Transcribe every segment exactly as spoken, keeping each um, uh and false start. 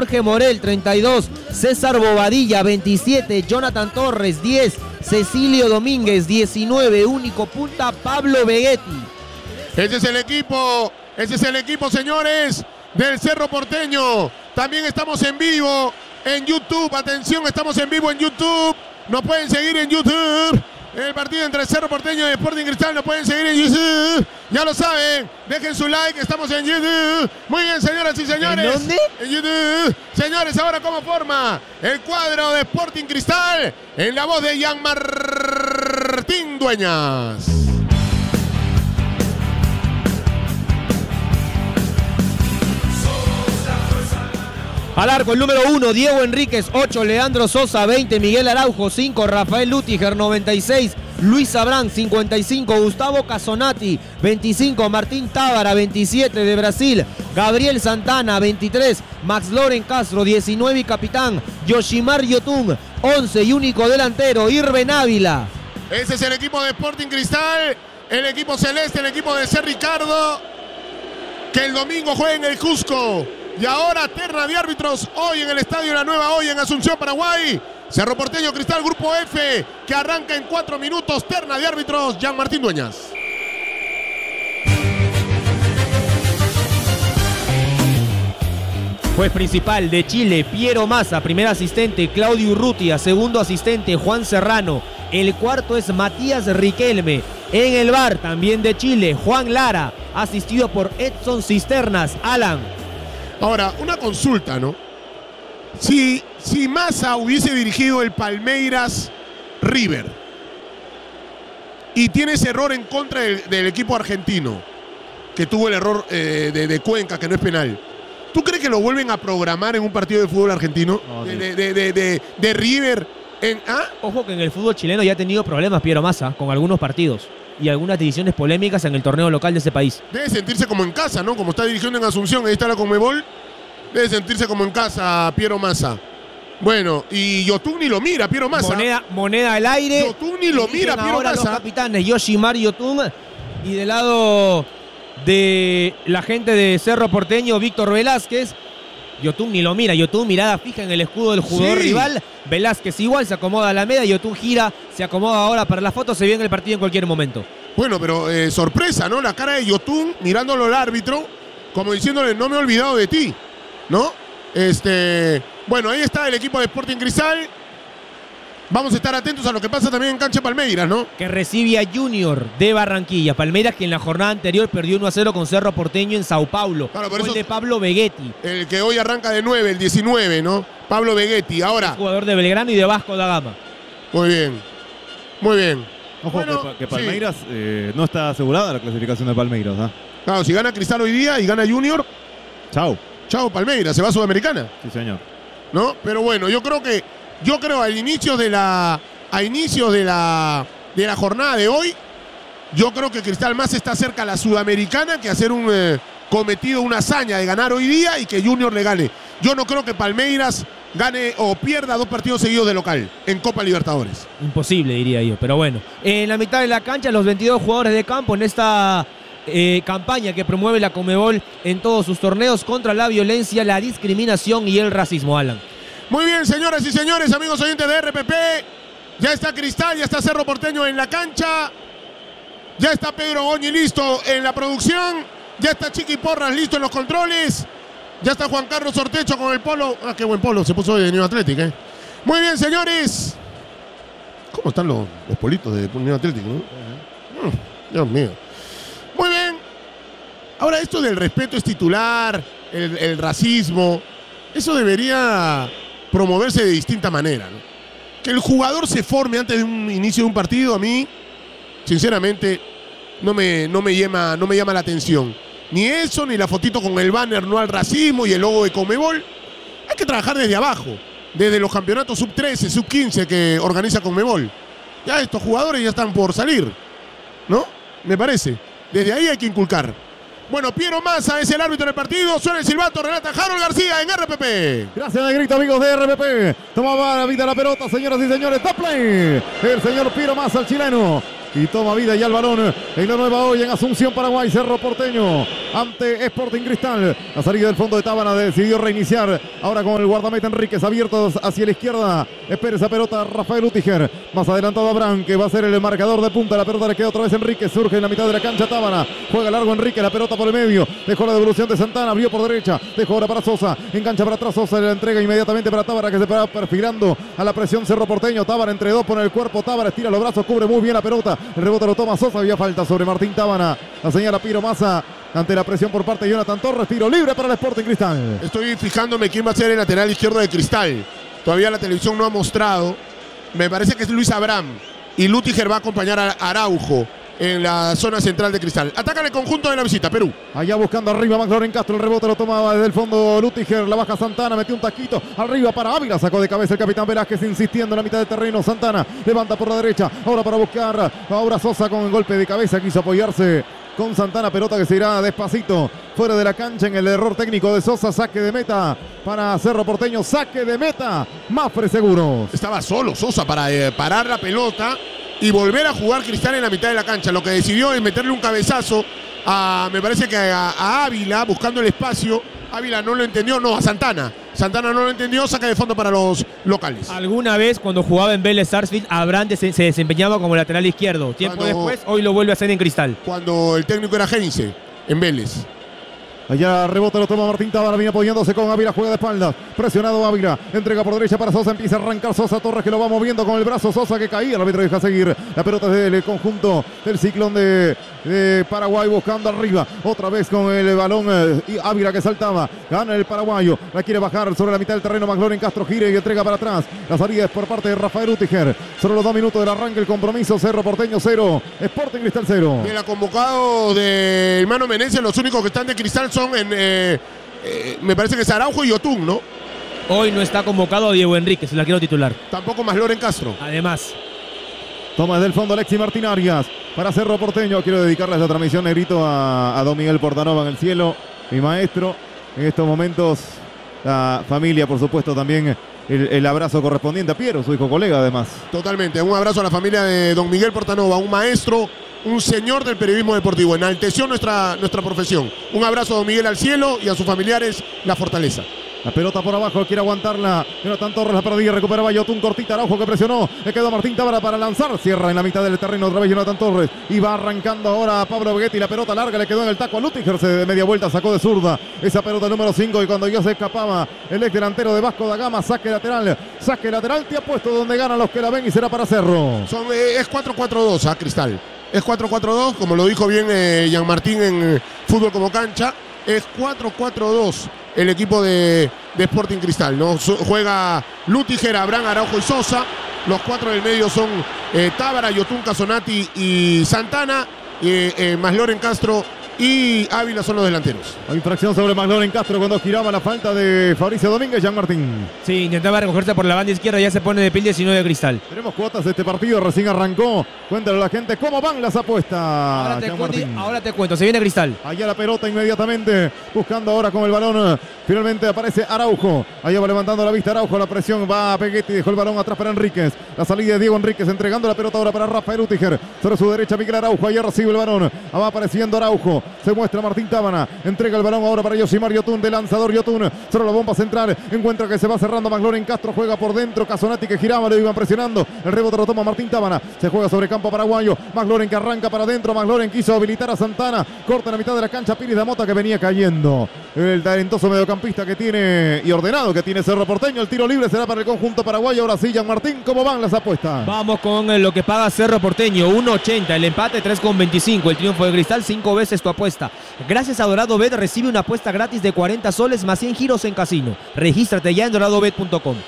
Jorge Morel, treinta y dos. César Bobadilla, veintisiete. Jonathan Torres, diez. Cecilio Domínguez, diecinueve. Único punta, Pablo Vegetti. Ese es el equipo, ese es el equipo, señores, del Cerro Porteño. También estamos en vivo en YouTube. Atención, estamos en vivo en YouTube. Nos pueden seguir en YouTube. El partido entre Cerro Porteño y Sporting Cristal nos pueden seguir en YouTube. Ya lo saben, dejen su like, estamos en YouTube. Muy bien, señoras y señores. ¿En dónde? En YouTube. Señores, ahora cómo forma el cuadro de Sporting Cristal en la voz de Jean Martín Dueñas. Al arco el número uno, Diego Enríquez, ocho, Leandro Sosa, veinte, Miguel Araujo, cinco, Rafael Lutiger, noventa y seis, Luis Abrán, cincuenta y cinco, Gustavo Casonati, veinticinco, Martín Tábara, veintisiete, de Brasil, Gabriel Santana, veintitrés, Max Loren Castro, diecinueve y capitán, Yoshimar Yotun, once y único delantero, Irben Ávila. Ese es el equipo de Sporting Cristal, el equipo celeste, el equipo de C. Ricardo, que el domingo juega en el Cusco. Y ahora terna de árbitros hoy en el Estadio La Nueva, hoy en Asunción, Paraguay. Cerro Porteño Cristal, Grupo F, que arranca en cuatro minutos. Terna de árbitros, Jean Martín Dueñas. Juez principal de Chile, Piero Massa. Primer asistente, Claudio Urrutia. Segundo asistente, Juan Serrano. El cuarto es Matías Riquelme. En el V A R, también de Chile, Juan Lara. Asistido por Edson Cisternas. Alan. Ahora, una consulta, ¿no? Si, si Massa hubiese dirigido el Palmeiras River y tiene ese error en contra del, del equipo argentino, que tuvo el error eh, de, de Cuenca, que no es penal, ¿tú crees que lo vuelven a programar en un partido de fútbol argentino? No, de, de, de, de, de, de River en... ¿ah? Ojo que en el fútbol chileno ya ha tenido problemas Piero Massa con algunos partidos y algunas decisiones polémicas en el torneo local de ese país. Debe sentirse como en casa, ¿no? Como está dirigiendo en Asunción, ahí está la Conmebol. Debe sentirse como en casa Piero Massa. Bueno, y Yotun ni lo mira, Piero Massa. Moneda, moneda al aire. Yotun ni lo mira, Piero ahora Massa. Los capitanes Yoshimar Yotun y del lado de la gente de Cerro Porteño, Víctor Velázquez. Yotun ni lo mira, Yotun mirada fija en el escudo del jugador Sí. rival. Velázquez igual, se acomoda a la media, Yotun gira, se acomoda ahora para la foto, se viene el partido en cualquier momento. Bueno, pero eh, sorpresa, ¿no? La cara de Yotun mirándolo al árbitro, como diciéndole, no me he olvidado de ti, ¿no? Este, bueno, ahí está el equipo de Sporting Cristal. Vamos a estar atentos a lo que pasa también en cancha Palmeiras, ¿no? Que recibe a Junior de Barranquilla. Palmeiras, que en la jornada anterior perdió uno a cero con Cerro Porteño en Sao Paulo. Claro, por Gol eso- de Pablo Vegetti, El que hoy arranca de nueve, el diecinueve, ¿no? Pablo Vegetti. Ahora, jugador de Belgrano y de Vasco da Gama. muy bien, muy bien. Ojo, Bueno, que, que sí. Palmeiras eh, no está asegurada la clasificación de Palmeiras. ¿Ah? Claro, si gana Cristal hoy día y gana Junior, Chao. chao Palmeiras, se va a Sudamericana, Sí, señor. ¿no? Pero bueno, yo creo que, yo creo al inicio de la, a inicios de la, de la jornada de hoy, yo creo que Cristal más está cerca a la Sudamericana que hacer un eh, cometido, una hazaña de ganar hoy día y que Junior le gane. Yo no creo que Palmeiras gane o pierda dos partidos seguidos de local en Copa Libertadores. Imposible, diría yo. Pero bueno, en la mitad de la cancha, los veintidós jugadores de campo en esta eh, campaña que promueve la Conmebol en todos sus torneos contra la violencia, la discriminación y el racismo, Alan. Muy bien, señoras y señores, amigos oyentes de R P P. Ya está Cristal, ya está Cerro Porteño en la cancha. Ya está Pedro Goñi listo en la producción. Ya está Chiqui Porras listo en los controles. Ya está Juan Carlos Ortecho con el polo. Ah, qué buen polo se puso hoy de New Athletic, ¿eh? Muy bien, señores. ¿Cómo están los, los politos de New Athletic, no? Mm, Dios mío. Muy bien. Ahora, esto del respeto es titular, el, el racismo, eso debería promoverse de distinta manera, ¿no? Que el jugador se forme antes de un inicio de un partido, a mí, sinceramente, no me, no me, llama, no me llama la atención. Ni eso, ni la fotito con el banner no al racismo y el logo de Conmebol. Hay que trabajar desde abajo, desde los campeonatos sub trece, sub quince que organiza Conmebol. Ya estos jugadores ya están por salir, ¿no? Me parece. Desde ahí hay que inculcar. Bueno, Piero Massa es el árbitro del partido. Suena el silbato, relata Harold García en R P P. Gracias, Negrito, amigos de R P P. Tomaba la vida la pelota, señoras y señores. Top play. El señor Piero Massa, el chileno. y toma vida ya el balón en la nueva hoy en Asunción, Paraguay. Cerro Porteño ante Sporting Cristal. La salida del fondo de Tábana decidió reiniciar ahora con el guardameta Enríquez abiertos hacia la izquierda. Espera esa pelota Rafael Lutiger, más adelantado Abraham, que va a ser el marcador de punta. La pelota le queda otra vez Enríquez, surge en la mitad de la cancha Tábana, juega largo Enrique, la pelota por el medio, dejó la devolución de Santana, abrió por derecha, dejó ahora para Sosa, engancha para atrás Sosa, la entrega inmediatamente para Tábara, que se va perfilando a la presión Cerro Porteño. Tábara entre dos, pone el cuerpo, Tábara estira los brazos, cubre muy bien la pelota, el rebote lo toma Sosa, había falta sobre Martín Tábana, la señala Piro Massa ante la presión por parte de Jonathan Torres. Tiro libre para el Sporting Cristal. Estoy fijándome quién va a ser el lateral izquierdo de Cristal. Todavía la televisión no ha mostrado. Me parece que es Luis Abraham. Y Lutiger va a acompañar a Araujo en la zona central de Cristal. Ataca el conjunto de la visita, Perú. Allá buscando arriba McLaurin Castro, el rebote lo tomaba desde el fondo Lutiger, la baja Santana, metió un taquito arriba para Ávila, sacó de cabeza el capitán Velázquez insistiendo en la mitad del terreno. Santana levanta por la derecha, ahora para buscar, ahora Sosa con el golpe de cabeza, quiso apoyarse con Santana, pelota que se irá despacito fuera de la cancha en el error técnico de Sosa. Saque de meta para Cerro Porteño, saque de meta Mafre Seguros. Estaba solo Sosa para eh, parar la pelota y volver a jugar Cristal en la mitad de la cancha. Lo que decidió es meterle un cabezazo a, me parece que a, a Ávila, buscando el espacio. Ávila no lo entendió, no, a Santana. Santana no lo entendió, saca de fondo para los locales. Alguna vez cuando jugaba en Vélez Sarsfield, Abraham se desempeñaba como lateral izquierdo. Tiempo cuando, después, hoy lo vuelve a hacer en Cristal. Cuando el técnico era Heinze, en Vélez. Allá rebote lo toma Martín Tábara, viene apoyándose con Ávila, juega de espaldas, presionado Ávila, entrega por derecha para Sosa, empieza a arrancar Sosa, Torres que lo va moviendo con el brazo, Sosa que caía, el árbitro deja seguir, la pelota es del conjunto del Ciclón de, de Paraguay buscando arriba, otra vez con el balón eh, y Ávila que saltaba, gana el paraguayo, la quiere bajar sobre la mitad del terreno, McLaurin Castro gira y entrega para atrás, la salida es por parte de Rafael Lutiger, solo los dos minutos del arranque, el compromiso, Cerro Porteño cero, Sporting Cristal cero. Bien, la convocado de Hermano Meneses, los únicos que están de Cristal son en, eh, eh, me parece que es Araujo y Yotun, ¿no? Hoy no está convocado Diego Enríquez, el arquero titular. Tampoco McLaurin Castro. Además. Toma desde el fondo Alexis Martín Arias para Cerro Porteño. Quiero dedicarle esta transmisión, negrito, a, a don Miguel Portanova en el cielo, mi maestro. En estos momentos, la familia, por supuesto, también el, el abrazo correspondiente a Piero, su hijo colega, además. Totalmente. Un abrazo a la familia de don Miguel Portanova, un maestro, un señor del periodismo deportivo. Enalteció nuestra, nuestra profesión. Un abrazo a don Miguel al cielo y a sus familiares, la fortaleza. La pelota por abajo, quiere aguantarla. Jonathan Torres la perdía, recuperaba Yotun, cortita, Araujo que presionó. Le quedó Martín Tábara para lanzar. Cierra en la mitad del terreno otra vez Jonathan Torres. Y va arrancando ahora a Pablo Begetti. La pelota larga le quedó en el taco a Lutiger. Se de media vuelta sacó de zurda esa pelota número cinco. Y cuando ya se escapaba el ex delantero de Vasco da Gama, saque lateral. Saque lateral, te ha puesto donde ganan los que la ven y será para Cerro. Son, eh, es cuatro cuatro dos a ¿eh, Cristal. Es cuatro cuatro dos, como lo dijo bien eh, Jean Martín en eh, Fútbol como Cancha. Es cuatro cuatro dos el equipo de, de Sporting Cristal, ¿no? So, juega Lutiger, Abraham, Araujo y Sosa. Los cuatro del medio son eh, Tábara, Yotun, Casonati y Santana. Eh, eh, McLaurin Castro y Ávila son los delanteros. Hay infracción sobre McLaurin Castro cuando giraba la falta de Fabricio Domínguez, Jean Martín. Sí, intentaba recogerse por la banda izquierda, ya se pone de piel diecinueve Cristal. Tenemos cuotas de este partido, recién arrancó. Cuéntale a la gente cómo van las apuestas. Ahora te, cuento, ahora te cuento, se viene Cristal. Allá la pelota inmediatamente, buscando ahora con el balón. Finalmente aparece Araujo. Allá va levantando la vista Araujo, la presión va a Peguetti, dejó el balón atrás para Enríquez. La salida de Diego Enríquez, entregando la pelota ahora para Rafael Lutiger. Sobre su derecha Miguel Araujo, allá recibe el balón. Va apareciendo Araujo. Se muestra Martín Tábana, entrega el balón ahora para Yosimar Yotun, de lanzador Yotun, sobre la bomba central, encuentra que se va cerrando McLaurin Castro, juega por dentro, Casonati que giraba, lo iban presionando, el rebote lo toma Martín Tábana, se juega sobre campo paraguayo, McLaurin que arranca para adentro, McLaurin quiso habilitar a Santana, corta en la mitad de la cancha, Piris da Mota que venía cayendo, el talentoso mediocampista que tiene y ordenado que tiene Cerro Porteño, el tiro libre será para el conjunto paraguayo, ahora sí, Jean Martín, ¿cómo van las apuestas? Vamos con lo que paga Cerro Porteño, uno ochenta, el empate tres con veinticinco, el triunfo de Cristal, cinco veces tu apuesta. Gracias a Dorado Bet recibe una apuesta gratis de cuarenta soles más cien giros en casino. Regístrate ya en dorado bet punto com.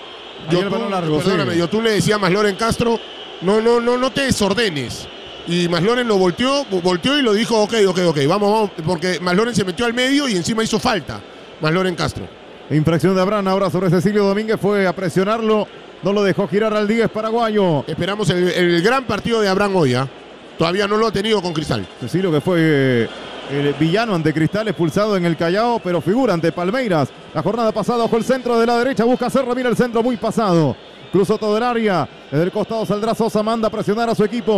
Perdóname, yo tú le decía a McLaurin Castro, no, no, no, no te desordenes. Y McLaurin lo volteó, volteó y lo dijo, ok, ok, ok, vamos, vamos, porque McLaurin se metió al medio y encima hizo falta. McLaurin Castro. Infracción de Abraham ahora sobre Cecilio Domínguez, fue a presionarlo, no lo dejó girar al diez paraguayo. Esperamos el, el gran partido de Abraham hoy, ¿eh? Todavía no lo ha tenido con Cristal. Cecilio que fue eh, el villano ante Cristal, expulsado en el Callao, pero figura ante Palmeiras. La jornada pasada, ojo el centro de la derecha, busca Cerro, mira el centro muy pasado. Cruzó todo el área, desde el costado saldrá Sosa, manda a presionar a su equipo.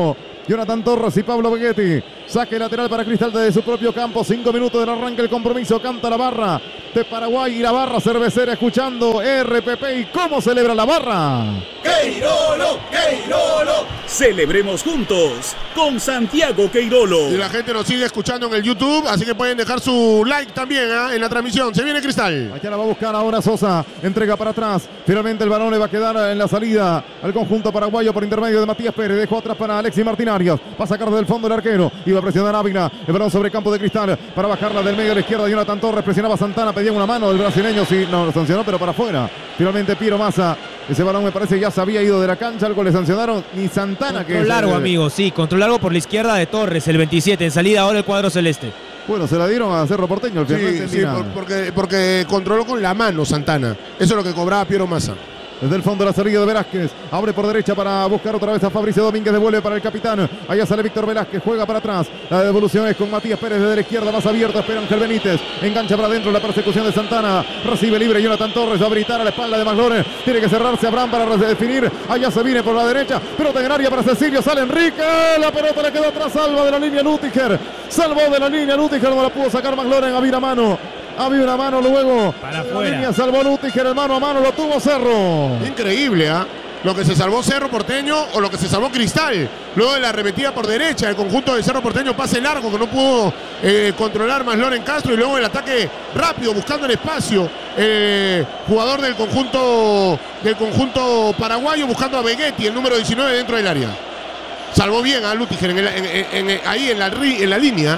Jonathan Torres y Pablo Begetti. Saque lateral para Cristal desde su propio campo. Cinco minutos del arranque del compromiso. Canta la barra de Paraguay y la barra cervecera escuchando R P P. ¿Y cómo celebra la barra? ¡Queirolo! ¡Queirolo! Celebremos juntos con Santiago Queirolo. Y la gente nos sigue escuchando en el YouTube, así que pueden dejar su like también ¿eh? en la transmisión. Se viene Cristal. Allá la va a buscar ahora Sosa. Entrega para atrás. Finalmente el balón le va a quedar en la salida al conjunto paraguayo por intermedio de Matías Pérez. Dejó atrás para Alexis Martín Arias. Va a sacar del fondo el arquero. Iba a presionar Ávila. El balón sobre campo de Cristal para bajarla del medio a la izquierda. Jonathan Torres presionaba a Santana. Pedía una mano del brasileño. Sí, no, lo sancionó, pero para afuera. Finalmente Piero Massa. Ese balón me parece ya se había ido de la cancha. Algo le sancionaron. Ni Santana. Control que es largo, el... amigo. Sí, control largo por la izquierda de Torres. El veintisiete. En salida ahora el cuadro celeste. Bueno, se la dieron a Cerro Porteño. Al final Sí, sí, por, porque, porque controló con la mano Santana. Eso es lo que cobraba Piero Massa. Desde el fondo la salida de Velázquez. Abre por derecha para buscar otra vez a Fabricio Domínguez. Devuelve para el capitán. Allá sale Víctor Velázquez. Juega para atrás. La devolución es con Matías Pérez desde la izquierda. Más abierta. Espera Ángel Benítez. Engancha para adentro la persecución de Santana. Recibe libre Jonathan Torres. Va a habilitar a la espalda de Maglone. Tiene que cerrarse Abraham para definir. Allá se viene por la derecha. Pelota en área para Cecilio. Sale Enrique. La pelota le quedó atrás. Salva de la línea Lutiger. Salvó de la línea Lutiger. No la pudo sacar Maglone. Había mano. Había una mano luego. Para afuera. Salvó Lutiger. El mano a mano lo tuvo Cerro. Increíble, ¿ah? ¿eh? Lo que se salvó Cerro Porteño o lo que se salvó Cristal. Luego de la arremetida por derecha, el conjunto de Cerro Porteño pase largo que no pudo eh, controlar más Loren Castro y luego el ataque rápido buscando el espacio. Eh, jugador del conjunto del conjunto paraguayo buscando a Begetti, el número diecinueve dentro del área. Salvó bien a Lutiger en el, en, en, en, ahí en la, en la línea.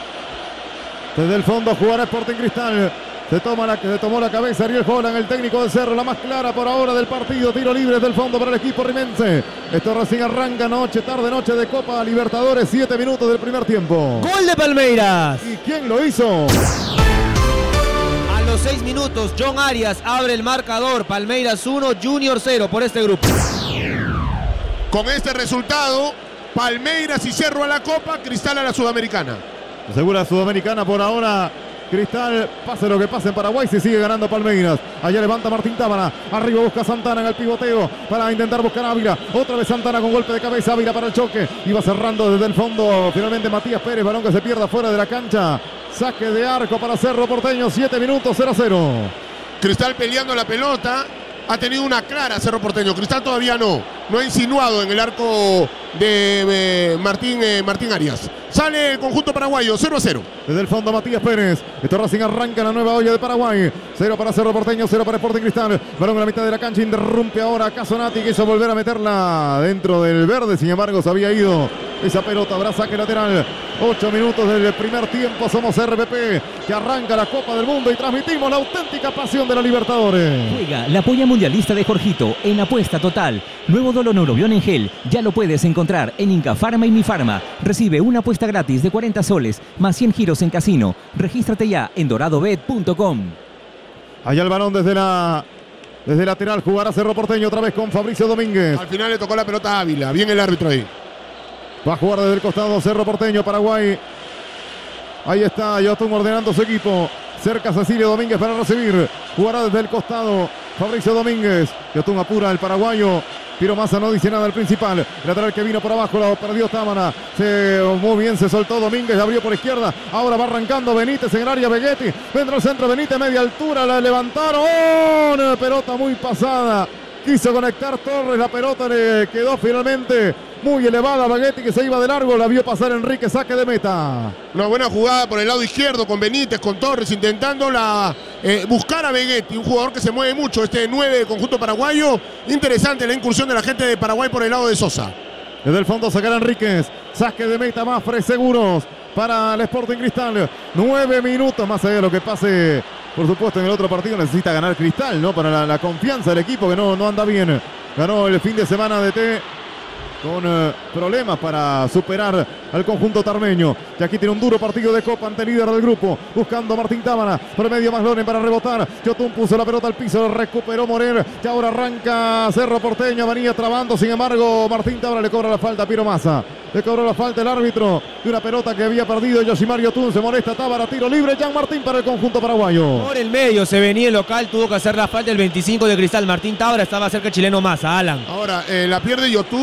Desde el fondo jugará Sporting Cristal. Se, toma la, se tomó la cabeza Ariel Holland, el técnico del Cerro, la más clara por ahora del partido. Tiro libre desde el fondo para el equipo rimense. Esto recién arranca noche, tarde, noche de Copa Libertadores. Siete minutos del primer tiempo. ¡Gol de Palmeiras! ¿Y quién lo hizo? A los seis minutos, John Arias abre el marcador. Palmeiras uno, Junior cero por este grupo. Con este resultado, Palmeiras y Cerro a la Copa, Cristal a la Sudamericana. Segura Sudamericana por ahora. Cristal, pase lo que pase en Paraguay, se sigue ganando Palmeiras. Allá levanta Martín Tábara. Arriba busca Santana en el pivoteo para intentar buscar a Ávila. Otra vez Santana con golpe de cabeza. Ávila para el choque. Iba cerrando desde el fondo. Finalmente Matías Pérez, balón que se pierda fuera de la cancha. Saque de arco para Cerro Porteño. siete minutos, cero a cero. Cristal peleando la pelota. Ha tenido una clara Cerro Porteño. Cristal todavía no. No ha insinuado en el arco de eh, Martín, eh, Martín Arias. Sale el conjunto paraguayo, cero a cero. Desde el fondo Matías Pérez. Esto Racing arranca la nueva olla de Paraguay. cero para Cerro Porteño, cero para Sporting Cristal. Balón en la mitad de la cancha. Interrumpe ahora Casonati. Quiso volver a meterla dentro del verde. Sin embargo, se había ido esa pelota. Habrá saque lateral. Ocho minutos del primer tiempo. Somos R P P que arranca la Copa del Mundo y transmitimos la auténtica pasión de la Libertadores. Juega la polla mundialista de Jorgito en apuesta total. Nuevo Doloneurobión en gel. Ya lo puedes encontrar en Inca Pharma y Mi Pharma. Recibe una apuesta gratis de cuarenta soles más cien giros en casino. Regístrate ya en doradobet punto com. Allá el balón desde la desde lateral. Jugará Cerro Porteño otra vez con Fabricio Domínguez. Al final le tocó la pelota a Ávila. Bien el árbitro ahí. Va a jugar desde el costado Cerro Porteño, Paraguay. Ahí está Yotun ordenando su equipo. Cerca Cecilio Domínguez para recibir. Jugará desde el costado Fabricio Domínguez. Yotun apura el paraguayo. Piero Massa no dice nada al principal. Lateral que vino por abajo, lo perdió Támara. Se, muy bien se soltó Domínguez, abrió por izquierda. Ahora va arrancando Benítez en el área. Begetti. Dentro del centro Benítez, media altura. La levantaron. ¡Oh! Pelota muy pasada. Quiso conectar Torres. La pelota le quedó finalmente muy elevada a Begetti, que se iba de largo. La vio pasar Enrique, saque de meta. Una buena jugada por el lado izquierdo con Benítez, con Torres, intentando la, eh, buscar a Begetti, un jugador que se mueve mucho, este nueve del conjunto paraguayo. Interesante la incursión de la gente de Paraguay por el lado de Sosa. Desde el fondo sacará Enríquez, saque de meta más seguros para el Sporting Cristal. Nueve minutos más allá de lo que pase, por supuesto, en el otro partido. Necesita ganar Cristal, ¿no? Para la, la confianza del equipo que no, no anda bien. Ganó el fin de semana de T con eh, problemas para superar al conjunto tarmeño. Y aquí tiene un duro partido de Copa ante el líder del grupo, buscando a Martín Tábara, por medio Maglone para rebotar. Yotun puso la pelota al piso, recuperó Morel, y ahora arranca Cerro Porteño, venía trabando, sin embargo Martín Tábara le cobra la falta a Piero Massa. Le cobró la falta el árbitro de una pelota que había perdido Yoshimar Yotun. Se molesta Tábara, tiro libre, Jean Martín para el conjunto paraguayo. Por el medio se venía el local, tuvo que hacer la falta el veinticinco de Cristal. Martín Tábara, estaba cerca el chileno Massa, Alan. Ahora, eh, la pierde Yotun cuando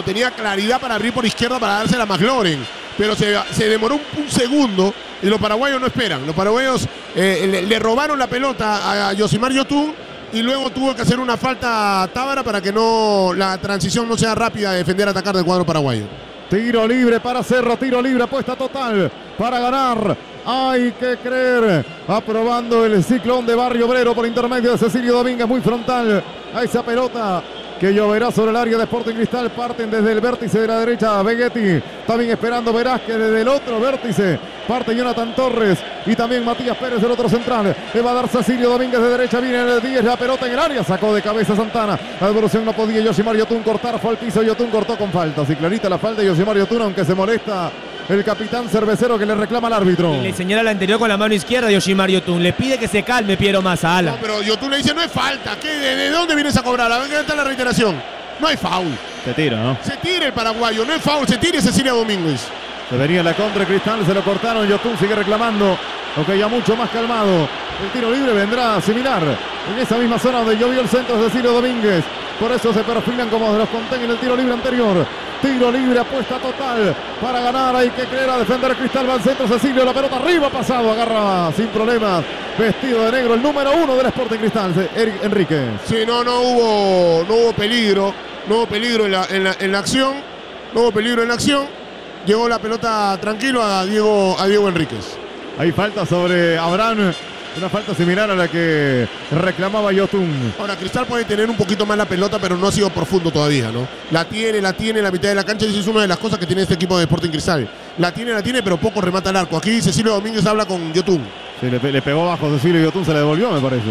tenía claridad para abrir por izquierda para dársela a McLaurin. Pero se, se demoró un, un segundo y los paraguayos no esperan. Los paraguayos eh, le, le robaron la pelota a Yosimar Yotun y luego tuvo que hacer una falta a Tábara para que no la transición no sea rápida de defender, atacar del cuadro paraguayo. Tiro libre para Cerro, tiro libre, apuesta total para ganar. Hay que creer. Aprobando el ciclón de Barrio Obrero por intermedio de Cecilio Domínguez, muy frontal a esa pelota que lloverá sobre el área de Sporting Cristal. Parten desde el vértice de la derecha Vegetti, también esperando Velázquez desde el otro vértice. Parte Jonathan Torres y también Matías Pérez del otro central. Le va a dar Cecilio Domínguez de derecha, viene el diez, la pelota en el área, sacó de cabeza Santana. La devolución no podía Yosimar Yotun cortar, fue al piso, Yotun cortó con falta. Así clarita la falta de Yosimar Yotun, aunque se molesta el capitán cervecero que le reclama al árbitro. Le señala la anterior con la mano izquierda a Yosimar Yotun. Le pide que se calme Piero Massa. No, pero Yotun le dice no es falta. ¿Qué, de, ¿De dónde vienes a cobrar? A ver qué está la reiteración. No hay foul. Se tira, ¿no? Se tira el paraguayo, no es foul, se tira Cecilia Domínguez. Se venía la contra Cristal, se lo cortaron, Yotun sigue reclamando, aunque ya mucho más calmado. El tiro libre vendrá similar en esa misma zona donde llovió el centro de Cecilio Domínguez. Por eso se perfilan como los conté en el tiro libre anterior. Tiro libre, apuesta total para ganar. Hay que creer a defender Cristal. Va al centro Cecilio, la pelota arriba, pasado, agarra sin problemas. Vestido de negro, el número uno del Sporting Cristal, Eric Enríquez. Sí, no, no hubo, no hubo peligro. No hubo peligro en la, en la, en la acción. No hubo peligro en la acción. Llegó la pelota tranquilo a Diego, a Diego Enríquez. Hay falta sobre Abraham. Una falta similar a la que reclamaba Yotun. Ahora, Cristal puede tener un poquito más la pelota, pero no ha sido profundo todavía, ¿no? La tiene, la tiene en la mitad de la cancha. Y esa es una de las cosas que tiene este equipo de Sporting Cristal. La tiene, la tiene, pero poco remata el arco. Aquí Cecilio Domínguez habla con Yotun. Sí, le, le pegó abajo Cecilio y Yotun se le devolvió, me parece.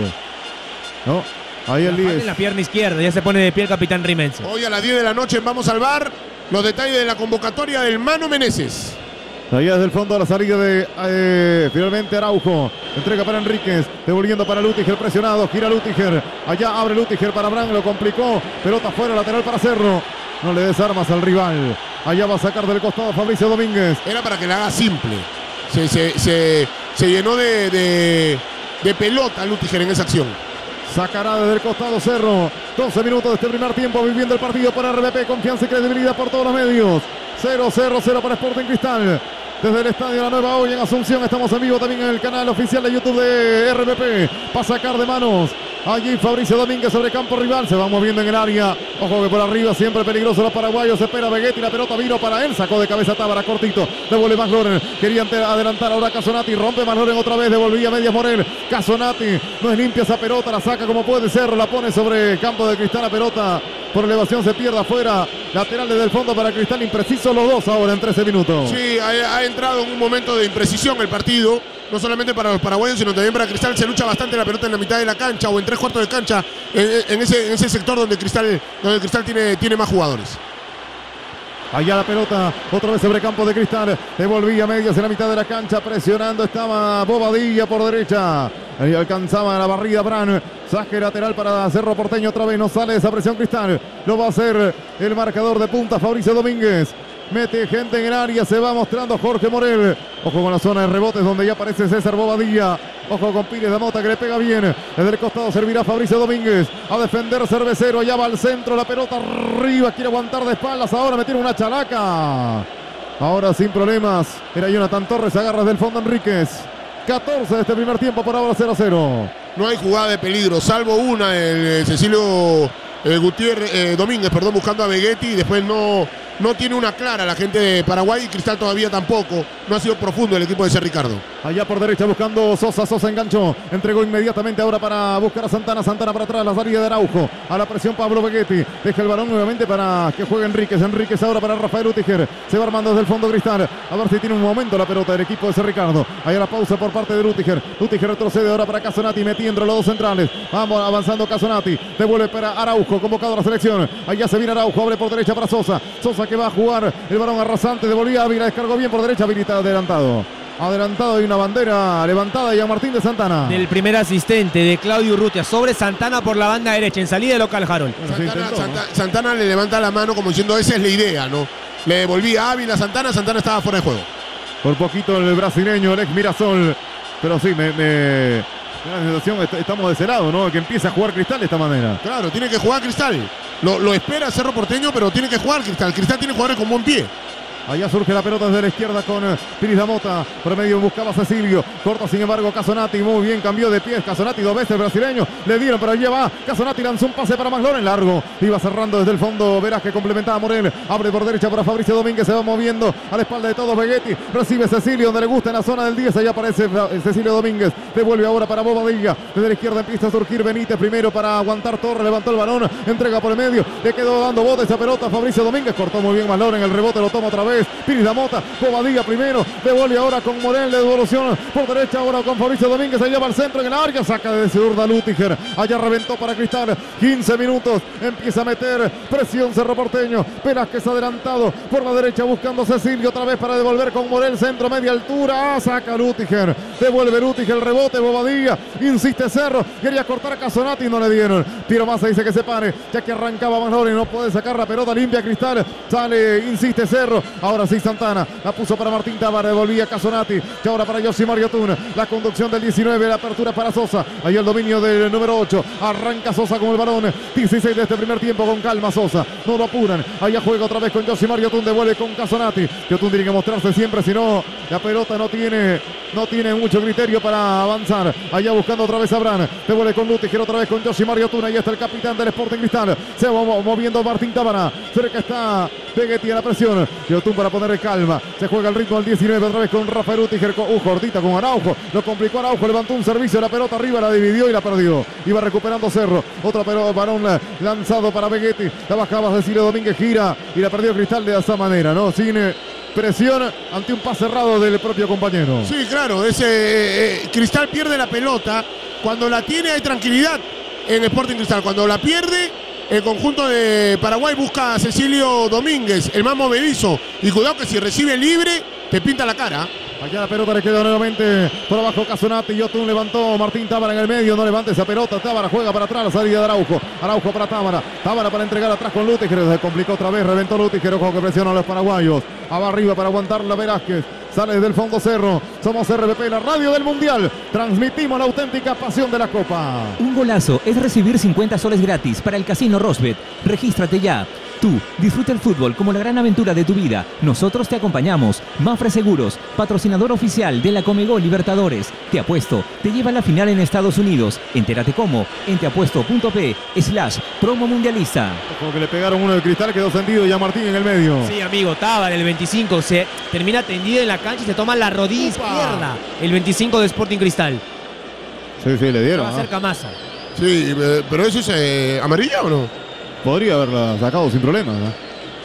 ¿No? Ahí el diez. En la pierna izquierda, ya se pone de pie el capitán Rimense. Hoy a las diez de la noche Vamos al Bar. Los detalles de la convocatoria del Mano Meneses. Allá desde el fondo a la salida de eh, finalmente Araujo. Entrega para Enríquez. Devolviendo para Lutiger, presionado. Gira Lutiger. Allá abre Lutiger para Abraham. Lo complicó. Pelota fuera, lateral para Cerro. No le des armas al rival. Allá va a sacar del costado Fabricio Domínguez. Era para que la haga simple. Se, se, se, se llenó de, de, de pelota Lutiger en esa acción. Sacará desde el costado Cerro. doce minutos de este primer tiempo viviendo el partido para R B P. Confianza y credibilidad por todos los medios. cero cero cero para Sporting Cristal. Desde el estadio La Nueva Hoy en Asunción. Estamos en vivo también en el canal oficial de YouTube de R B P. Va a sacar de manos. Allí Fabricio Domínguez sobre campo rival. Se va moviendo en el área. Ojo que por arriba siempre peligroso los paraguayos. Espera Vegetti. La pelota vino para él. Sacó de cabeza Tábara cortito. Devuelve McLaurin. Quería adelantar ahora Casonati. Rompe McLaurin otra vez. Devolvía medias Morel. Casonati. No es limpia esa pelota. La saca como puede ser. La pone sobre campo de Cristal. La pelota por elevación se pierde afuera. Lateral desde el fondo para Cristal. Impreciso los dos ahora en trece minutos. Sí, ha, ha entrado en un momento de imprecisión el partido. No solamente para los paraguayos, sino también para Cristal. Se lucha bastante la pelota en la mitad de la cancha o en tres cuartos de cancha. En, en, ese, en ese sector donde Cristal, donde Cristal tiene, tiene más jugadores. Allá la pelota, otra vez sobre campo de Cristal. Devolvía medias en la mitad de la cancha. Presionando estaba Bobadilla por derecha. Ahí alcanzaba la barrida Bran. Saque lateral para Cerro Porteño otra vez. No sale esa presión Cristal. Lo va a hacer el marcador de punta Fabricio Domínguez. Mete gente en el área, se va mostrando Jorge Morel. Ojo con la zona de rebotes donde ya aparece César Bobadilla. Ojo con Pires de Mota que le pega bien. Desde el costado servirá Fabricio Domínguez. A defender Cervecero, allá va al centro. La pelota arriba, quiere aguantar de espaldas. Ahora me tiene una chalaca. Ahora sin problemas. Era Jonathan Torres, agarra desde el fondo Enríquez. catorce de este primer tiempo, por ahora cero cero. No hay jugada de peligro, salvo una, el Cecilio eh, Gutiérrez, eh, Domínguez, perdón, buscando a Vegetti y después no... No tiene una clara la gente de Paraguay y Cristal todavía tampoco. No ha sido profundo el equipo de ese Ricardo. Allá por derecha buscando Sosa. Sosa enganchó. Entregó inmediatamente ahora para buscar a Santana. Santana para atrás. La salida de Araujo. A la presión Pablo Vegetti. Deja el balón nuevamente para que juegue Enríquez. Enríquez ahora para Rafael Lutiger. Se va armando desde el fondo Cristal. A ver si tiene un momento la pelota del equipo de ese Ricardo. Ahí la pausa por parte de Lutiger. Lutiger retrocede ahora para Casonati. Metí entre los dos centrales. Vamos avanzando Casonati. Devuelve para Araujo. Convocado a la selección. Allá se viene Araujo. Abre por derecha para Sosa. Sosa que va a jugar el balón arrasante, devolvía Ávila, descargó bien por derecha, habilitado, adelantado. Adelantado y una bandera levantada de Martín de Santana. Del primer asistente de Claudio Urrutia sobre Santana por la banda derecha, en salida de local Harold. Bueno, Santana, intentó, Santa, ¿no? Santana le levanta la mano como diciendo esa es la idea, ¿no? Le devolvía Ávila a Santana, Santana estaba fuera de juego. Por poquito el brasileño, el ex Mirasol. Pero sí, me... me... La sensación, estamos de ese lado, ¿no? Que empieza a jugar Cristal de esta manera. Claro, tiene que jugar Cristal. lo, lo espera Cerro Porteño, pero tiene que jugar Cristal. Cristal tiene jugadores con buen pie. Allá surge la pelota desde la izquierda con eh, Piris Damota. Por medio buscaba Cecilio. Corta sin embargo Casonati. Muy bien, cambió de pies. Casonati dos veces el brasileño. Le dieron, pero allí va. Casonati lanzó un pase para McLaurin largo. Iba cerrando desde el fondo. Verás que complementaba Morel. Abre por derecha para Fabricio Domínguez. Se va moviendo a la espalda de todos. Vegetti. Recibe Cecilio donde le gusta en la zona del diez. Allá aparece Cecilio Domínguez. Devuelve ahora para Bobadilla. Desde la izquierda empieza a surgir Benítez. Primero para aguantar Torres. Levantó el balón. Entrega por el medio. Le quedó dando bote esa pelota. Fabricio Domínguez. Cortó muy bien McLaurin. El rebote lo toma otra vez. Piris Damota. Bobadilla primero, devuelve ahora con Morel, de devolución por derecha ahora con Fabricio Domínguez, se lleva al centro en el área, saca de zurda Lutiger, allá reventó para Cristal, quince minutos, empieza a meter presión Cerro Porteño, Velázquez adelantado por la derecha buscando a Cecilio otra vez para devolver con Morel, centro media altura, ah, saca Lutiger, devuelve Lutiger, el rebote, Bobadilla, insiste Cerro, quería cortar a Casonati y no le dieron, Piero Massa dice que se pare, ya que arrancaba Manlori, no puede sacar la pelota, limpia Cristal, sale, insiste Cerro, ahora sí Santana, la puso para Martín Tábara, devolvía Casonati, y ahora para Yosimar Yotun, la conducción del diecinueve, la apertura para Sosa, ahí el dominio del número ocho, arranca Sosa con el balón, dieciséis de este primer tiempo, con calma Sosa, no lo apuran, allá juega otra vez con Yosimar Yotun, devuelve con Casonati, Yotun tiene que mostrarse siempre, si no, la pelota no tiene, no tiene mucho criterio para avanzar, allá buscando otra vez a Bran, devuelve con Lutiger, otra vez con Yosimar Yotun, ahí está el capitán del Sporting Cristal, se va moviendo Martín Tábara, cerca está Vegetti a la presión, Yotun para ponerle calma, se juega el ritmo al diecinueve, otra vez con Rafael Lutiger, uh, cortita con Araujo, lo complicó Araujo, levantó un servicio, la pelota arriba, la dividió y la perdió, iba recuperando Cerro, otra pelota, balón lanzado para Vegetti, la bajaba Cecilio Domínguez, gira y la perdió Cristal de esa manera, ¿no? Sin eh, presión ante un pase cerrado del propio compañero. Sí, claro, ese eh, Cristal pierde la pelota, cuando la tiene hay tranquilidad en Sporting Cristal, cuando la pierde el conjunto de Paraguay busca a Cecilio Domínguez, el más movedizo, y cuidado que si recibe libre te pinta la cara. Allá la pelota le queda nuevamente por abajo Casonati, Yotun levantó, Martín Tábara en el medio, no levanta esa pelota, Tábara juega para atrás, la salida de Araujo, Araujo para Tábara, Tábara para entregar atrás con Lutiger, se complicó otra vez, reventó Lutiger, ojo que presiona a los paraguayos, va arriba para aguantarla Velázquez, sale desde el fondo Cerro, somos R P P, la radio del Mundial, transmitimos la auténtica pasión de la Copa. Un golazo es recibir cincuenta soles gratis para el Casino Rosbet, regístrate ya. Tú, disfruta el fútbol como la gran aventura de tu vida. Nosotros te acompañamos. Mafre Seguros, patrocinador oficial de la Comebol Libertadores. Te apuesto, te lleva a la final en Estados Unidos. Entérate cómo en teapuesto.p slash promo mundialista. Como que le pegaron uno de Cristal, quedó sentido ya Martín en el medio. Sí, amigo, Tábara, el veinticinco, se termina tendido en la cancha y se toma la rodilla Upa. izquierda. El veinticinco de Sporting Cristal. Sí, sí, le dieron. Va ¿ah? cerca Massa. Sí, eh, pero eso es eh, amarilla o no? Podría haberla sacado sin problemas, ¿no?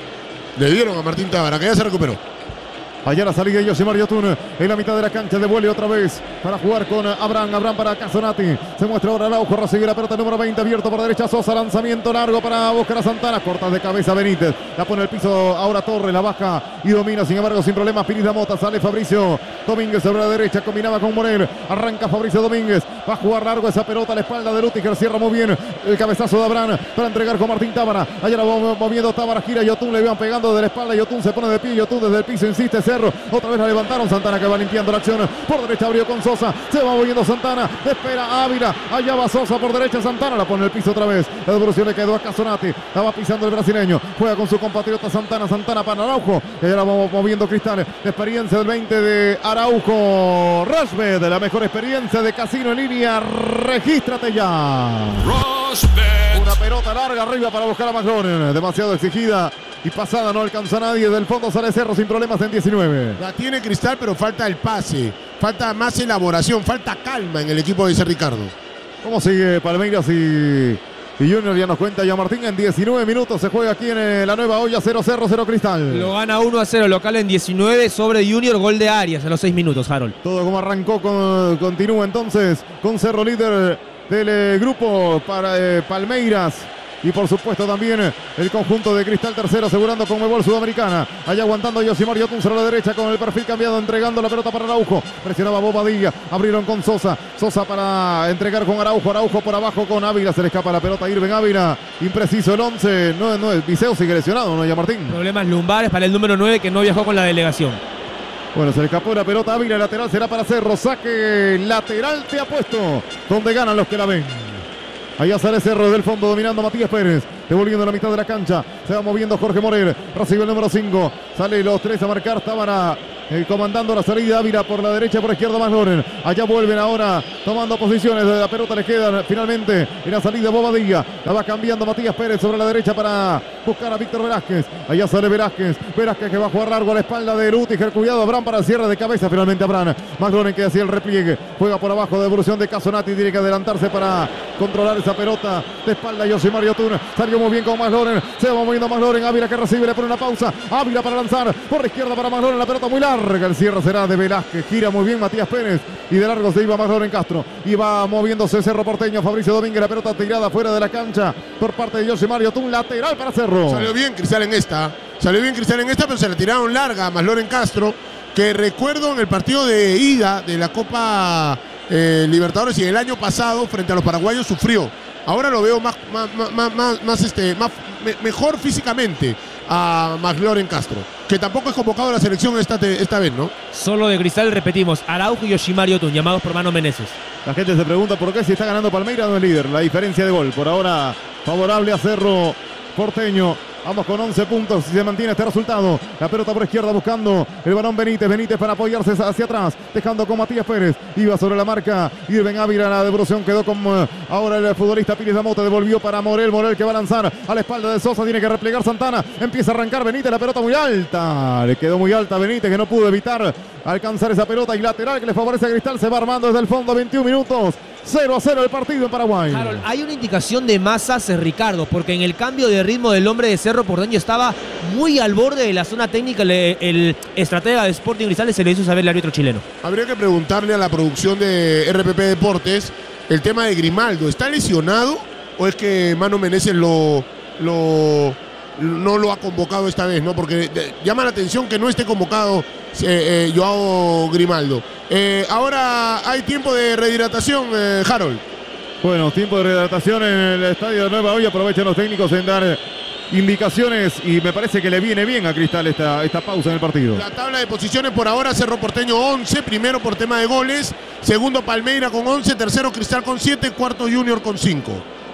Le dieron a Martín Tábara, que ya se recuperó. Allá la salida de Yosimar Yotun en la mitad de la cancha, devuelve otra vez para jugar con Abraham, Abraham para Casonati, se muestra ahora Araujo, recibe la pelota número veinte, abierto por derecha Sosa, lanzamiento largo para buscar a Santana, corta de cabeza Benítez, la pone al piso ahora Torres, la baja y domina, sin embargo sin problemas Piris Damota, sale Fabricio Domínguez sobre la derecha, combinaba con Morel, arranca Fabricio Domínguez, va a jugar largo esa pelota a la espalda de Lutiger, cierra muy bien el cabezazo de Abraham para entregar con Martín Tábara, allá la va moviendo Tábara, gira Yotun, le van pegando de la espalda, Yotun se pone de pie, Yotun desde el piso, insiste Cerro, otra vez la levantaron, Santana que va limpiando la acción, por derecha abrió con Sosa, se va moviendo Santana, espera Ávila, allá va Sosa por derecha, Santana la pone el piso otra vez, la devolución le quedó a Casonati, la va pisando el brasileño, juega con su compatriota Santana, Santana para Araujo, y allá la va moviendo Cristal, experiencia del veinte de Araujo, Rosbet, la mejor experiencia de casino en línea, regístrate ya. Rosbet. Una pelota larga arriba para buscar a McLaurin, demasiado exigida y pasada, no alcanza a nadie, del fondo sale Cerro sin problemas en diecinueve. La tiene Cristal, pero falta el pase, falta más elaboración, falta calma en el equipo de ese Ricardo. ¿Cómo sigue Palmeiras y, y Junior? Ya nos cuenta ya Martín, en diecinueve minutos se juega aquí en eh, la nueva olla, cero Cerro, cero Cristal. Lo gana uno a cero local en diecinueve sobre Junior, gol de Arias a los seis minutos, Harold. Todo como arrancó, con, continúa entonces con Cerro líder del eh, grupo para eh, Palmeiras. Y por supuesto también el conjunto de Cristal tercero asegurando Conmebol Sudamericana. Allá aguantando Yosimar Yotun sobre la derecha con el perfil cambiado, entregando la pelota para Araujo. Presionaba Bobadilla, abrieron con Sosa. Sosa para entregar con Araujo. Araujo por abajo con Ávila, se le escapa la pelota a Irving Ávila. Impreciso el once. No, no, Viseo sigue lesionado, ¿no, ya Martín? Problemas lumbares para el número nueve que no viajó con la delegación. Bueno, se le escapó la pelota a Ávila, lateral será para Cerro. Saque lateral, te apuesto, donde ganan los que la ven. Allá sale Cerro del fondo dominando Matías Pérez. Devolviendo la mitad de la cancha. Se va moviendo Jorge Morel. Recibe el número cinco. Sale los tres a marcar. Tábara eh, comandando la salida. Ávila por la derecha, por la izquierda McLaurin. Allá vuelven ahora tomando posiciones. La pelota le queda finalmente en la salida Bobadilla. La va cambiando Matías Pérez sobre la derecha para buscar a Víctor Velázquez. Allá sale Velázquez. Velázquez que va a jugar largo a la espalda de Lutiger. Cuidado Abraham para el cierre de cabeza. Finalmente Abraham. McLaurin que hacía el repliegue. Juega por abajo. Devolución de Casonati. Tiene que adelantarse para controlar esa pelota. De espalda Yosimar Yotun. Salió muy bien con McLaurin. Se va moviendo McLaurin. Ávila que recibe. Le pone una pausa. Ávila para lanzar. Por la izquierda para McLaurin. La pelota muy larga. El cierre será de Velázquez. Gira muy bien Matías Pérez. Y de largo se iba McLaurin Castro. Y va moviéndose Cerro Porteño. Fabricio Domínguez. La pelota tirada fuera de la cancha por parte de Yosimar Yotun. Lateral para Cerro. Salió bien Cristal en esta. Salió bien Cristal en esta, pero se la tiraron larga a McLaurin Castro. Que recuerdo en el partido de ida de la Copa eh, Libertadores y el año pasado frente a los paraguayos sufrió. Ahora lo veo más, más, más, más, más este, más me, mejor físicamente a McLaurin Castro, que tampoco es convocado a la selección esta, esta vez, ¿no? Solo de Cristal, repetimos, Araujo y Yoshimar Yotun, llamados por Mano Meneses. La gente se pregunta por qué si está ganando Palmeiras no es líder. La diferencia de gol por ahora favorable a Cerro Porteño. Vamos con once puntos si se mantiene este resultado. La pelota por izquierda buscando el balón Benítez. Benítez para apoyarse hacia atrás. Dejando con Matías Pérez. Iba sobre la marca Irving Ávila. La devolución quedó con uh, ahora el futbolista Pires Damote. Devolvió para Morel. Morel que va a lanzar a la espalda de Sosa. Tiene que replegar Santana. Empieza a arrancar Benítez. La pelota muy alta. Le quedó muy alta Benítez que no pudo evitar alcanzar esa pelota. Y lateral que le favorece a Cristal. Se va armando desde el fondo. veintiún minutos. cero a cero el partido en Paraguay. Harold, hay una indicación de masas, Ricardo, porque en el cambio de ritmo del hombre de Cerro Porteño estaba muy al borde de la zona técnica. Le, el estratega de Sporting Cristal se le hizo saber el árbitro chileno. Habría que preguntarle a la producción de R P P Deportes el tema de Grimaldo. ¿Está lesionado o es que Mano Meneses lo, lo, no lo ha convocado esta vez, ¿no? Porque de, llama la atención que no esté convocado eh, eh, Joao Grimaldo. Eh, ahora hay tiempo de rehidratación, eh, Harold. Bueno, tiempo de rehidratación en el estadio de Nueva Hoy. Aprovechan los técnicos en dar indicaciones y me parece que le viene bien a Cristal esta, esta pausa en el partido. La tabla de posiciones por ahora: Cerro Porteño once, primero por tema de goles, segundo Palmeira con once, tercero Cristal con siete, cuarto Junior con cinco.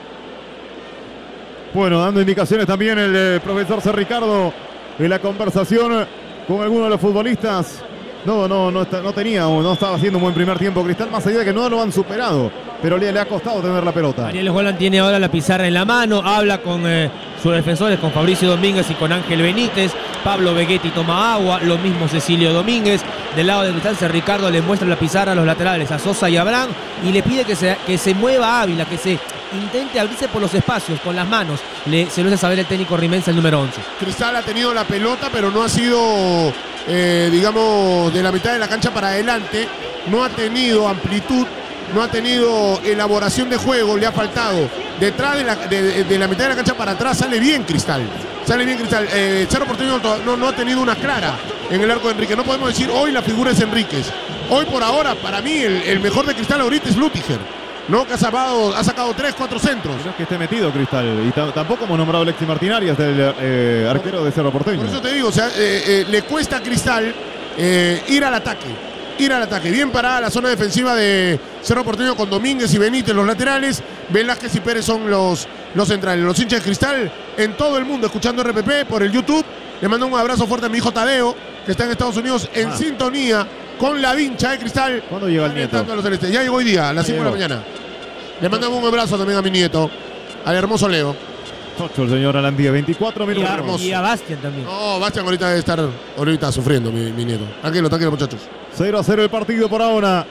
Bueno, dando indicaciones también el eh, profesor C. Ricardo en la conversación con algunos de los futbolistas. No, no, no, está, no tenía, no estaba haciendo un buen primer tiempo Cristal, más allá de que no lo han superado, pero le, le ha costado tener la pelota. Ariel Holland tiene ahora la pizarra en la mano, habla con eh, sus defensores, con Fabricio Domínguez y con Ángel Benítez. Pablo Veguetti toma agua, lo mismo Cecilio Domínguez. Del lado de Cristal, C. Ricardo le muestra la pizarra a los laterales, a Sosa y Abraham, y le pide que se, que se mueva Ávila, que se intente abrirse por los espacios con las manos. Le, se lo hace saber el técnico rimense, el número once. Cristal ha tenido la pelota, pero no ha sido, eh, digamos, de la mitad de la cancha para adelante. No ha tenido amplitud, no ha tenido elaboración de juego, le ha faltado. Detrás de la, de, de la mitad de la cancha para atrás sale bien Cristal. Sale bien Cristal. Eh, Cerro Porteño no, no ha tenido una clara en el arco de Enrique. No podemos decir hoy la figura es Enríquez. Hoy por ahora, para mí, el, el mejor de Cristal ahorita es Lutiger. No, que ha sacado, ha sacado tres, cuatro centros. No es que esté metido Cristal. Y tampoco hemos nombrado a Alexis Martinarias, el eh, arquero de Cerro Porteño. Por eso te digo, o sea, eh, eh, le cuesta a Cristal eh, ir al ataque. Ir al ataque. Bien parada la zona defensiva de Cerro Porteño con Domínguez y Benítez los laterales. Velázquez y Pérez son los, los centrales. Los hinchas de Cristal en todo el mundo escuchando R P P por el YouTube. Le mando un abrazo fuerte a mi hijo Tadeo, que está en Estados Unidos en ah. sintonía con la vincha de Cristal. ¿Cuándo llega el nieto? A los celestes. Ya llegó hoy día, a las cinco de la mañana. Le mandamos un abrazo también a mi nieto, al hermoso Leo. Ocho el señor Alandía, veinticuatro minutos. Y a, y a Bastian también. No, Bastian ahorita debe estar ahorita sufriendo, mi, mi nieto. Tranquilo, tranquilo, muchachos. cero a cero el partido por ahora.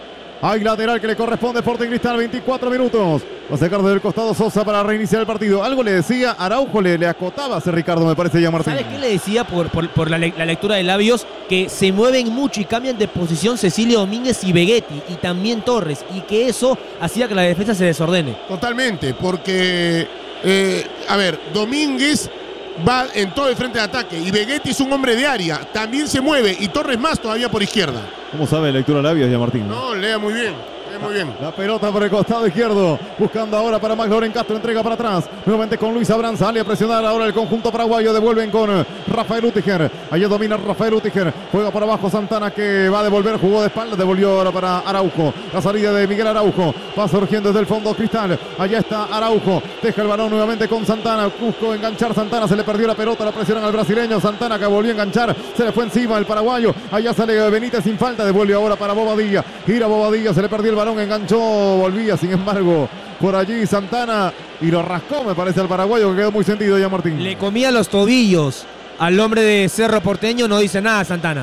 Hay lateral que le corresponde a Sporting Cristal, veinticuatro minutos. Va a sacar desde el costado Sosa para reiniciar el partido. Algo le decía Araujo, le, le acotaba a ese Ricardo, me parece ya Martín. ¿Sabes qué le decía por, por, por la, le, la lectura de labios? Que se mueven mucho y cambian de posición Cecilio Domínguez y Veguetti, y también Torres, y que eso hacía que la defensa se desordene. Totalmente, porque, eh, a ver, Domínguez va en todo el frente de ataque y Veguetti es un hombre de área, también se mueve, y Torres más todavía por izquierda. ¿Cómo sabe lectura de labios ya Martín? No, lea muy bien, lea muy bien. La pelota por el costado izquierdo. Buscando ahora para McLaurin Castro. Entrega para atrás. Nuevamente con Luis Abrán. Sale a presionar ahora el conjunto paraguayo. Devuelven con Rafael Utiger. Allí domina Rafael Utiger. Juega por abajo Santana que va a devolver. Jugó de espalda. Devolvió ahora para Araujo. La salida de Miguel Araujo. Va surgiendo desde el fondo Cristal. Allá está Araujo. Deja el balón nuevamente con Santana. Buscó enganchar Santana. Se le perdió la pelota. La presionan al brasileño. Santana que volvió a enganchar. Se le fue encima el paraguayo. Allá sale Benítez sin falta. Devuelve ahora para Bobadilla. Gira Bobadilla. Se le perdió el balón. Enganchó. Volvía sin embargo por allí Santana. Y lo rascó me parece al paraguayo que quedó muy sentido ya Martín. Le comía los tobillos al hombre de Cerro Porteño. No dice nada Santana.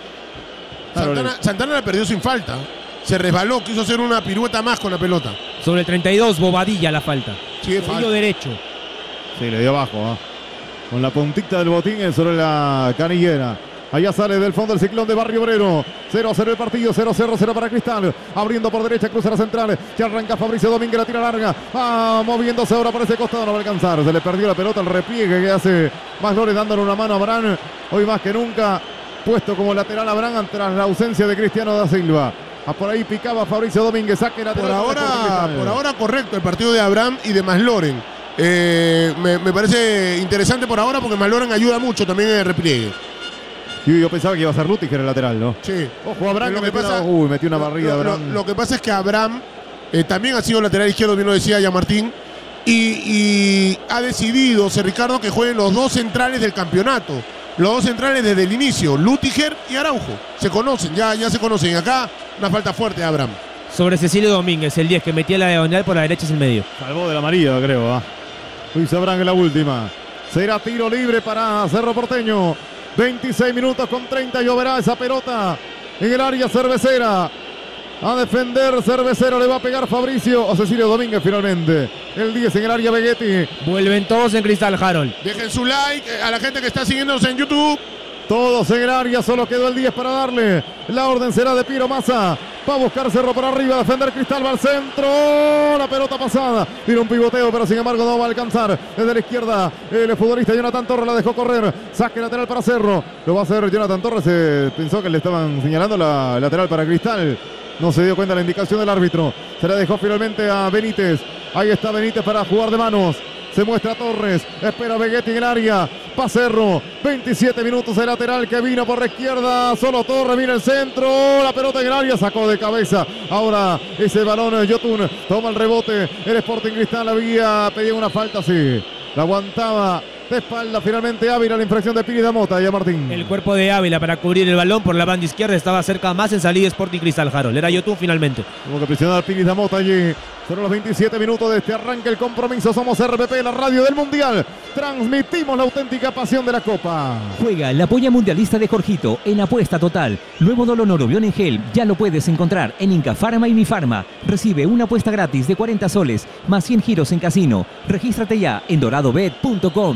Santana, Santana la perdió sin falta. Se resbaló. Quiso hacer una pirueta más con la pelota. Sobre el treinta y dos, Bobadilla la falta. Sí, es falta. Derecho. Sí, le dio abajo. ¿eh? Con la puntita del botín sobre la canillera. Allá sale del fondo el ciclón de Barrio Obrero. cero a cero el partido, cero a cero, cero para Cristal. Abriendo por derecha, cruza la central. Ya arranca Fabricio Domínguez, la tira larga. Ah, moviéndose ahora por ese costado, no va a alcanzar. Se le perdió la pelota, el repliegue que hace McLaurin dándole una mano a Abraham. Hoy más que nunca, puesto como lateral Abraham tras la ausencia de Cristiano da Silva. Ah, por ahí picaba Fabricio Domínguez, saque lateral. Por ahora, por ahora correcto el partido de Abraham y de McLaurin. Eh, me, me parece interesante por ahora porque McLaurin ayuda mucho también en el repliegue. Yo, yo pensaba que iba a ser Rüdiger el lateral, ¿no? Sí. Ojo, Abraham lo que metió, pasa, una, uy, metió una barrida. Lo, lo, Abraham. lo que pasa es que Abraham eh, también ha sido lateral izquierdo, bien lo decía ya Martín, y, y ha decidido, José Ricardo, que jueguen los dos centrales del campeonato. Los dos centrales desde el inicio, Lutiger y Araujo. Se conocen, ya, ya se conocen. Y acá una falta fuerte de Abraham. Sobre Cecilio Domínguez, el diez que metía la diagonal por la derecha es el medio. Salvó de la amarilla, creo. ¿eh? Luis Abraham en la última. Será tiro libre para Cerro Porteño. veintiséis minutos con treinta. Lloverá esa pelota en el área cervecera. A defender Cervecero. Le va a pegar Fabricio o Cecilio Domínguez finalmente. El diez en el área Vegetti. Vuelven todos en Cristal, Harold. Dejen su like a la gente que está siguiéndonos en YouTube. Todos en el área, solo quedó el diez para darle. La orden será de Piro Massa. Va a buscar Cerro por arriba, a defender Cristal, va al centro. La pelota pasada. Vino un pivoteo, pero sin embargo no va a alcanzar. Desde la izquierda, el futbolista Jonathan Torres la dejó correr. Saque lateral para Cerro. Lo va a hacer Jonathan Torres. Eh, pensó que le estaban señalando la lateral para Cristal. No se dio cuenta de la indicación del árbitro. Se la dejó finalmente a Benítez. Ahí está Benítez para jugar de manos. Se muestra Torres, espera Vegetti en el área, pa' Cerro, veintisiete minutos de lateral que vino por la izquierda, solo Torres, mira el centro, la pelota en el área, sacó de cabeza, ahora ese balón Yotun, toma el rebote, el Sporting Cristal había pedido una falta, sí, la aguantaba de espalda finalmente Ávila, la infracción de Piri da Mota, ya Martín. El cuerpo de Ávila para cubrir el balón por la banda izquierda estaba cerca más en salida Sporting Cristal, Harold, era Yotun finalmente. Tuvo que presionar Piri da Mota allí. Son los veintisiete minutos de este arranque el compromiso. Somos R P P, la radio del Mundial. Transmitimos la auténtica pasión de la Copa. Juega la polla mundialista de Jorgito en apuesta total. Nuevo Dolonorobión en gel. Ya lo puedes encontrar en Inca Pharma y Mi Pharma. Recibe una apuesta gratis de cuarenta soles más cien giros en casino. Regístrate ya en doradobet punto com.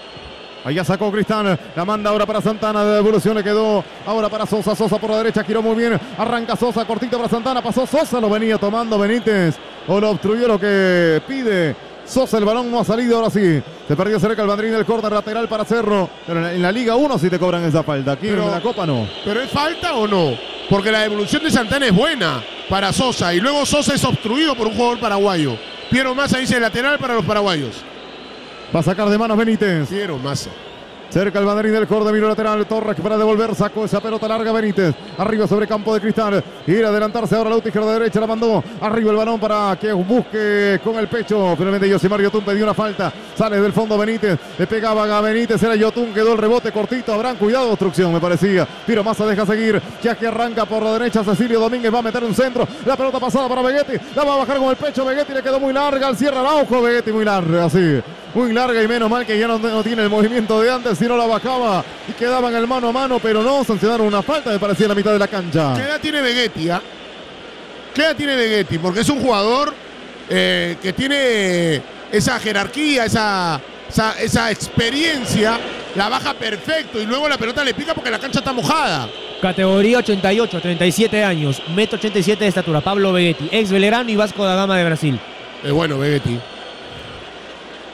Allá sacó Cristal, la manda ahora para Santana, de devolución le quedó ahora para Sosa, Sosa por la derecha, giró muy bien, arranca Sosa, cortito para Santana, pasó Sosa, lo venía tomando Benítez, o lo obstruyó lo que pide Sosa, el balón no ha salido, ahora sí, se perdió cerca el banderín del córner lateral para Cerro, pero en la, en la Liga uno sí te cobran esa falta, aquí pero, en la Copa no. ¿Pero es falta o no? Porque la devolución de Santana es buena para Sosa, y luego Sosa es obstruido por un jugador paraguayo. Piero Massa dice lateral para los paraguayos. Va a sacar de manos Benítez. Piero Massa. Cerca el banderín del córner, miro lateral, Torres para devolver, sacó esa pelota larga Benítez, arriba sobre campo de Cristal, ir a adelantarse ahora Lutiger de derecha, la mandó, arriba el balón para que busque con el pecho, finalmente Yosimar Yotun pidió una falta, sale del fondo Benítez, le pegaba a Benítez, era Yotun, quedó el rebote cortito, habrán cuidado, obstrucción me parecía, Piro Massa deja seguir, ya que arranca por la derecha, Cecilio Domínguez va a meter un centro, la pelota pasada para Vegetti, la va a bajar con el pecho, Vegetti le quedó muy larga, al cierre Araujo, Vegetti muy larga, así. Muy larga y menos mal que ya no, no tiene el movimiento de antes, si no la bajaba y quedaban el mano a mano, pero no, sancionaron una falta, me parecía en la mitad de la cancha. ¿Qué edad tiene Vegetti? ¿eh? ¿Qué edad tiene Vegetti? Porque es un jugador eh, que tiene esa jerarquía, esa, esa, esa experiencia, la baja perfecto y luego la pelota le pica porque la cancha está mojada. Categoría ochenta y ocho, treinta y siete años, metro ochenta y siete de estatura, Pablo Vegetti, ex Belgrano y Vasco da Gama de Brasil. Es bueno Vegetti.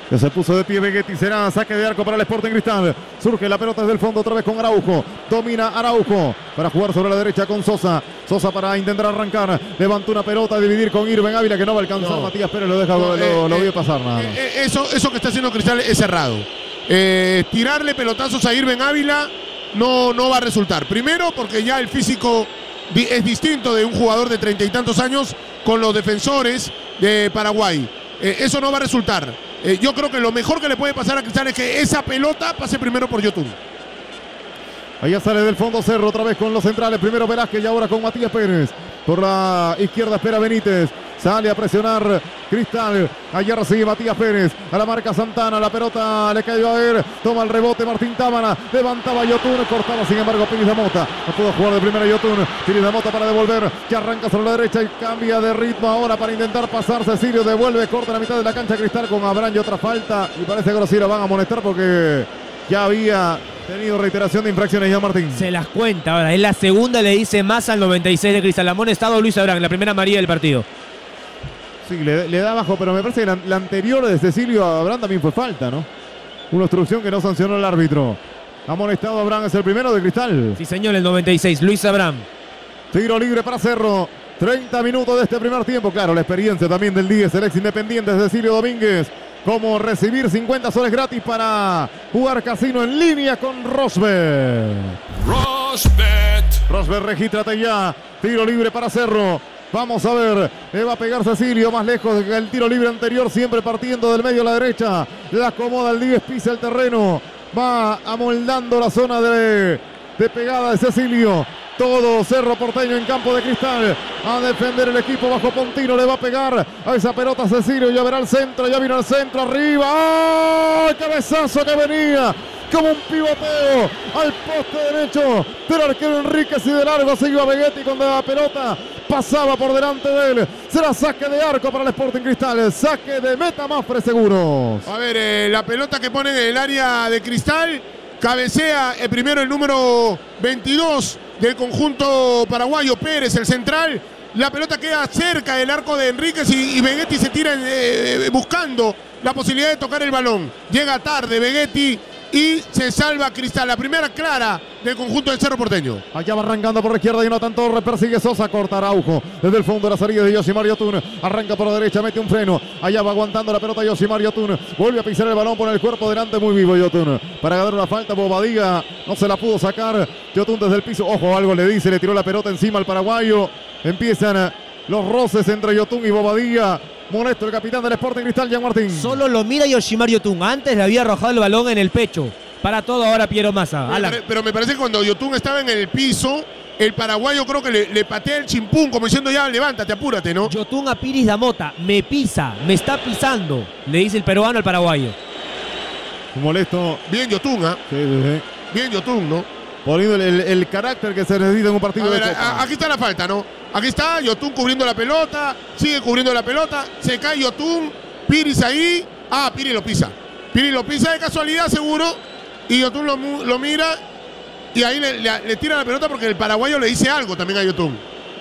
Ya se puso de pie Vegetti, será saque de arco para el Sporting Cristal. Surge la pelota desde el fondo otra vez con Araujo. Domina Araujo para jugar sobre la derecha con Sosa. Sosa para intentar arrancar. Levantó una pelota a dividir con Irving Ávila que no va a alcanzar. No. Matías Pérez lo deja, no, lo, eh, lo vio pasar nada más. Eh, eso, eso que está haciendo Cristal es cerrado. Eh, tirarle pelotazos a Irving Ávila no, no va a resultar. Primero porque ya el físico es distinto de un jugador de treinta y tantos años con los defensores de Paraguay. Eh, eso no va a resultar. Eh, yo creo que lo mejor que le puede pasar a Cristal es que esa pelota pase primero por Yotun. Allá sale del fondo Cerro otra vez con los centrales. Primero Velázquez y ahora con Matías Pérez. Por la izquierda espera Benítez. Sale a presionar Cristal. Allá recibe Matías Pérez. A la marca Santana. La pelota le cayó a él. Toma el rebote Martín Támara. Levantaba Yotun. Cortaba sin embargo Piris Damota. No pudo jugar de primera Yotun. Piris Damota para devolver. Que arranca sobre la derecha y cambia de ritmo ahora para intentar pasar. Cecilio devuelve. Corta la mitad de la cancha Cristal con Abraham y otra falta. Y parece que ahora sí lo van a amonestar porque ya había tenido reiteración de infracciones ya Martín. Se las cuenta ahora. Es la segunda, le dice más al noventa y seis de Cristal. Amonestado Luis Abraham. La primera amarilla del partido. Sí, le, le da abajo, pero me parece que la, la anterior de Cecilio a Abraham también fue falta, ¿no? Una obstrucción que no sancionó el árbitro. Amonestado Abraham, es el primero de Cristal. Sí, señor, el noventa y seis, Luis Abraham. Tiro libre para Cerro. treinta minutos de este primer tiempo. Claro, la experiencia también del diez, el ex Independiente Cecilio Domínguez. Como recibir cincuenta soles gratis para jugar casino en línea con Rosbet. Rosbet. Rosbet, regístrate ya. Tiro libre para Cerro. Vamos a ver, le va a pegar Cecilio más lejos que el tiro libre anterior, siempre partiendo del medio a la derecha. La acomoda el diez, pisa el terreno, va amoldando la zona de, de pegada de Cecilio. Todo Cerro Porteño en campo de Cristal. A defender el equipo bajo Pontino. Le va a pegar a esa pelota Cecilio. Ya verá el centro. Ya vino el centro arriba. ¡Oh! Cabezazo que venía como un pivoteo al poste derecho del arquero Enríquez y de largo se iba Vegetti cuando la pelota pasaba por delante de él. Será saque de arco para el Sporting Cristal. Saque de meta Mapfre Seguros. A ver, eh, la pelota que pone en el área de Cristal. Cabecea eh, primero el número veintidós del conjunto paraguayo, Pérez, el central. La pelota queda cerca del arco de Enríquez y, y Vegetti se tira eh, buscando la posibilidad de tocar el balón. Llega tarde Vegetti y se salva Cristal. La primera clara del conjunto del Cerro Porteño. Allá va arrancando por la izquierda y no tanto persigue Sosa, corta Araujo. Desde el fondo de la salida de Yosimar Yotun. Arranca por la derecha, mete un freno. Allá va aguantando la pelota Yosimar Yotun. Vuelve a pisar el balón, pone el cuerpo delante, muy vivo Yotun. Para ganar una falta, Bobadilla no se la pudo sacar. Yotun desde el piso, ojo, algo le dice, le tiró la pelota encima al paraguayo. Empiezan los roces entre Yotun y Bobadilla. Molesto el capitán del Sporting Cristal, Jean Martín. Solo lo mira Yoshimar Yotun. Antes le había arrojado el balón en el pecho. Para todo ahora Piero Massa. Pero, pero me parece que cuando Yotun estaba en el piso, el paraguayo creo que le, le patea el chimpún, como diciendo ya, levántate, apúrate, ¿no? Yotun a Piris Damota, me pisa, me está pisando, le dice el peruano al paraguayo. Molesto. Bien Yotun, ¿ah? ¿eh? Sí, sí, sí. Bien Yotun, ¿no? Poniendo el, el, el carácter que se necesita en un partido a de ver, Copa. a, aquí está la falta, ¿no? Aquí está Yotun cubriendo la pelota, sigue cubriendo la pelota, se cae Yotun, Piris ahí. Ah, Piris lo pisa. Piris lo pisa de casualidad, seguro. Y Yotun lo, lo mira y ahí le, le, le tira la pelota porque el paraguayo le dice algo también a Yotun.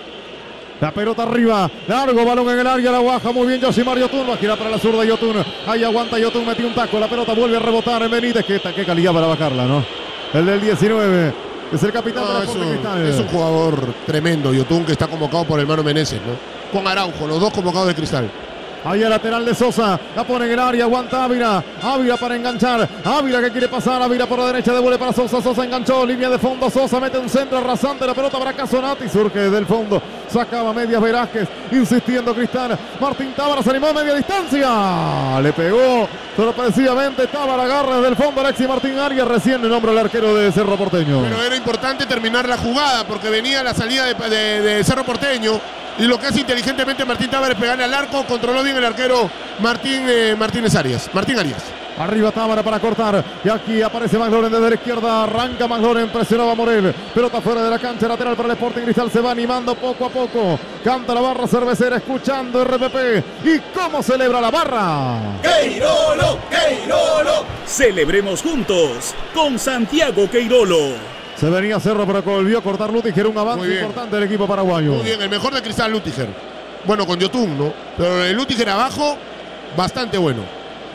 La pelota arriba, largo balón en el área, la baja muy bien Yosimar Yotun, va a girar para la zurda Yotun, ahí aguanta Yotun, metió un taco, la pelota vuelve a rebotar en Benítez, qué, qué calidad para bajarla, ¿no? El del diecinueve, es el capitán no, de la es, un, es un jugador tremendo, Yotun, que está convocado por el Mano Meneses, ¿no? Con Araujo, los dos convocados de Cristal. Ahí el lateral de Sosa, la pone en el área, aguanta Ávila, Ávila para enganchar, Ávila que quiere pasar, Ávila por la derecha, devuelve para Sosa, Sosa enganchó, línea de fondo, Sosa mete un centro rasante, la pelota para Casonati, surge desde el fondo, sacaba medias Velázquez, insistiendo Cristal, Martín Tábara se animó a media distancia, le pegó sorpresivamente Tábara, agarra desde el fondo Alexis Martín Arias, recién el nombre del arquero de Cerro Porteño. Pero era importante terminar la jugada porque venía la salida de, de, de Cerro Porteño. Y lo que hace inteligentemente Martín Tábara es pegarle al arco, controló bien el arquero Martín eh, Martínez Arias. Martín Arias. Arriba Tábara para cortar. Y aquí aparece McLaurin desde la izquierda. Arranca McLaurin, presionaba a Morel. Pelota fuera de la cancha, lateral para el Sporting Cristal. Se va animando poco a poco. Canta la barra cervecera, escuchando R P P. ¿Y cómo celebra la barra? ¡Queirolo! ¡Queirolo! Celebremos juntos con Santiago Queirolo. Se venía Cerro, pero volvió a cortar Lutiger. Un avance importante del equipo paraguayo. Muy bien, el mejor de Cristal, Lutiger. Bueno, con Yotun, ¿no? Pero el Lutiger abajo, bastante bueno.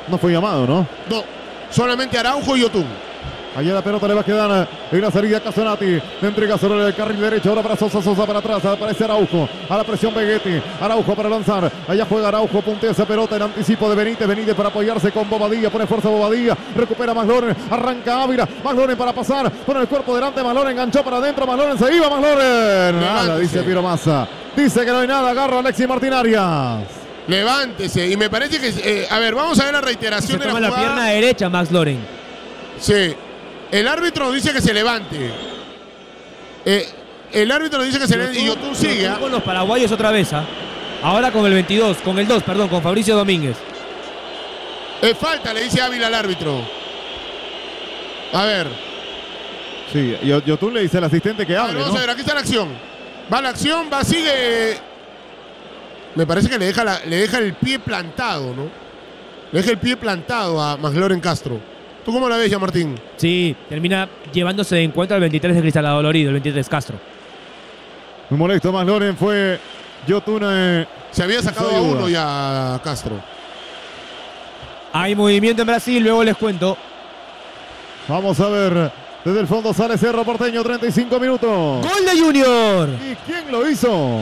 No fue llamado, ¿no? No, solamente Araujo y Yotun. Allá la pelota le va a quedar en la salida Casonati. Le entrega sobre el carril derecho. Ahora para Sosa, Sosa para atrás. Aparece Araujo. A la presión Begetti. Araujo para lanzar. Allá juega Araujo. Puntea esa pelota en anticipo de Benítez. Benítez para apoyarse con Bobadilla. Pone fuerza Bobadilla. Recupera McLaurin. Arranca Ávila. McLaurin para pasar. Pone el cuerpo delante. McLaurin enganchó para adentro. McLaurin se iba. McLaurin. Nada, dice Piero Massa. Dice que no hay nada. Agarra Alexis Martín Arias. Levántese. Y me parece que... Eh, a ver, vamos a ver la reiteración Se de la toma jugada. la pierna derecha Max Loren. Sí. El árbitro dice que se levante. Eh, el árbitro dice que se levante y Yotun sigue. ¿Ah? Con los paraguayos otra vez. ¿Ah? Ahora con el veintidós, con el dos, perdón, con Fabricio Domínguez. Es falta, le dice Ávila al árbitro. A ver. Sí, Yotun le dice al asistente que A hable, ver, vamos ¿no? a ver, aquí está la acción. Va la acción, va, sigue. Me parece que le deja, la, le deja el pie plantado, ¿no? Le deja el pie plantado a McLaurin Castro. ¿Tú cómo la ves, ya, Martín? Sí, termina llevándose de encuentro al veintitrés de Cristal Dolorido, el veintitrés Castro. Muy molesto McLaurin fue Yotun. Eh, Se había sacado a uno ya Castro. Hay movimiento en Brasil, luego les cuento. Vamos a ver. Desde el fondo sale Cerro Porteño, treinta y cinco minutos. ¡Gol de Junior! ¿Y quién lo hizo?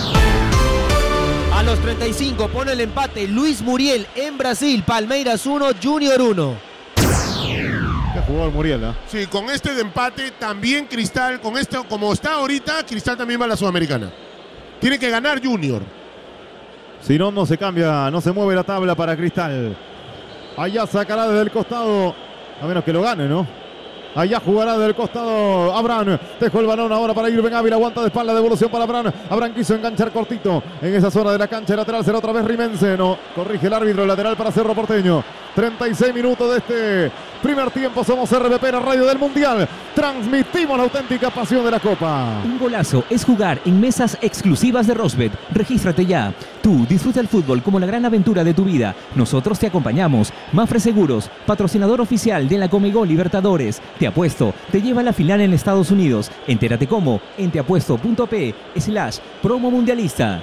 A los treinta y cinco pone el empate Luis Muriel en Brasil. Palmeiras uno, Junior uno. Qué jugador Muriel, ¿eh? Sí, con este de empate también Cristal, con esto, como está ahorita, Cristal también va a la Sudamericana. Tiene que ganar Junior. Si no, no se cambia, no se mueve la tabla para Cristal. Allá sacará desde el costado, a menos que lo gane, ¿no? Allá jugará del costado Abraham. Dejó el balón ahora para Irving Ávila. Aguanta de espalda. Devolución para Abraham. Abraham quiso enganchar cortito. En esa zona de la cancha lateral será otra vez Rimense. No, corrige el árbitro. Lateral para Cerro Porteño. treinta y seis minutos de este primer tiempo. Somos R P P en la radio del Mundial. Transmitimos la auténtica pasión de la Copa. Un golazo es jugar en mesas exclusivas de Rosbet. Regístrate ya. Tú disfruta el fútbol como la gran aventura de tu vida. Nosotros te acompañamos. Mafre Seguros, patrocinador oficial de la Comegol Libertadores. Te apuesto, te lleva a la final en Estados Unidos. Entérate cómo en teapuesto.p slash promo mundialista.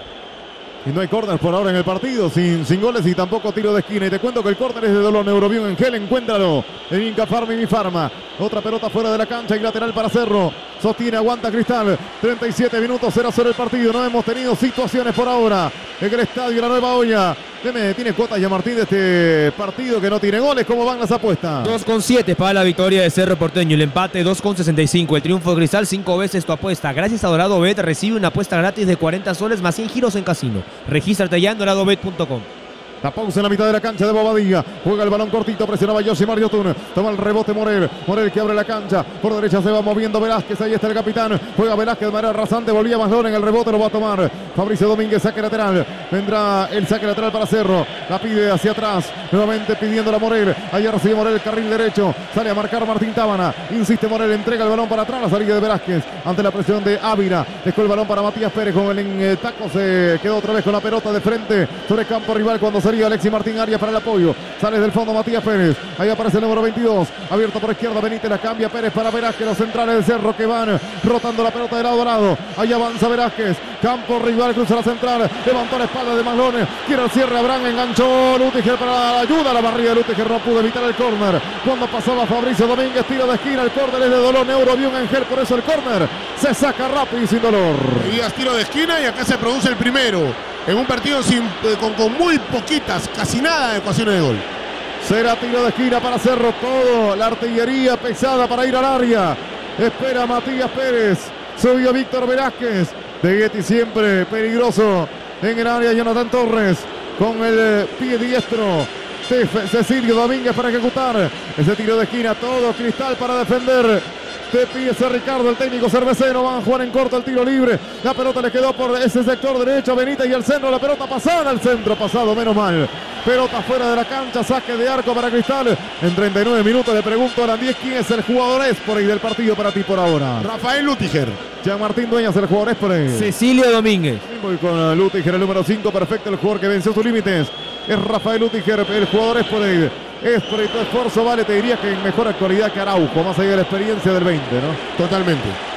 Y no hay córner por ahora en el partido, sin, sin goles y tampoco tiro de esquina. Y te cuento que el córner es de Dolor Neurobión en gel. Encuéntralo en Inca Farma y Mi Farma. Otra pelota fuera de la cancha y lateral para Cerro. Sostiene, aguanta Cristal. treinta y siete minutos, cero a cero el partido. No hemos tenido situaciones por ahora en el estadio La Nueva Olla. Deme, tiene cuotas ya Martín de este partido que no tiene goles. ¿Cómo van las apuestas? dos con siete para la victoria de Cerro Porteño. El empate dos con sesenta y cinco. El triunfo de Cristal cinco veces tu apuesta. Gracias a Dorado Bet recibe una apuesta gratis de cuarenta soles más cien giros en casino. Regístrate ya en dorado bet punto com. La pausa en la mitad de la cancha de Bobadilla. Juega el balón cortito, presionaba Yosimar Yotun. Toma el rebote Morel. Morel que abre la cancha. Por derecha se va moviendo Velázquez. Ahí está el capitán. Juega Velázquez de manera rasante. Volvía Maslón en el rebote. Lo va a tomar Fabricio Domínguez. Saque lateral. Vendrá el saque lateral para Cerro. La pide hacia atrás. Nuevamente pidiéndola Morel. Allá recibe Morel el carril derecho. Sale a marcar Martín Tábana. Insiste Morel. Entrega el balón para atrás. La salida de Velázquez. Ante la presión de Ávila. Dejó el balón para Matías Pérez. Con el en taco. Se quedó otra vez con la pelota de frente. Sobre el campo rival cuando salía Alexis Martín Arias para el apoyo. Sale del fondo Matías Pérez. Ahí aparece el número veintidós. Abierto por izquierda. Benítez la cambia. Pérez para Velázquez. Los centrales del Cerro que van rotando la pelota de lado a lado. Ahí avanza Velázquez. Campo rival. Cruza la central. Levantó la espalda de Maslón. Quiere el cierre. Abraham enganchó. Lutiger para la ayuda a la barriga de Lutiger. No pudo evitar el córner. Cuando pasaba Fabricio Domínguez. Tiro de esquina. El córner es de Dolor. Neurobión Angel. Por eso el córner se saca rápido y sin dolor. Díaz tiro de esquina y acá se produce el primero. En un partido sin, eh, con, con muy poquitas, casi nada de ecuaciones de gol. Será tiro de esquina para Cerro. Todo. La artillería pesada para ir al área. Espera Matías Pérez. Subió Víctor Velázquez. De Guetti siempre peligroso en el área. Jonathan Torres con el eh, pie diestro. Cecilio Domínguez para ejecutar ese tiro de esquina. Todo Cristal para defender. De pie ese Ricardo, el técnico cervecero. Van a jugar en corto el tiro libre. La pelota le quedó por ese sector derecho. Benítez y el centro. La pelota pasada al centro. Pasado, menos mal. Pelota fuera de la cancha. Saque de arco para Cristal. En treinta y nueve minutos le pregunto a Arandiez quién es el jugador Esport del partido para ti por ahora. Rafael Lutiger. Jean Martín Dueñas, el jugador Esport. Cecilio Domínguez. Voy con Lutiger, el número cinco. Perfecto, el jugador que venció sus límites. Es Rafael Lutiger, el jugador Esport. Esport y tu esfuerzo vale, te diría que en mejor actualidad que Araujo, más allá de la experiencia del veinte, ¿no? Totalmente.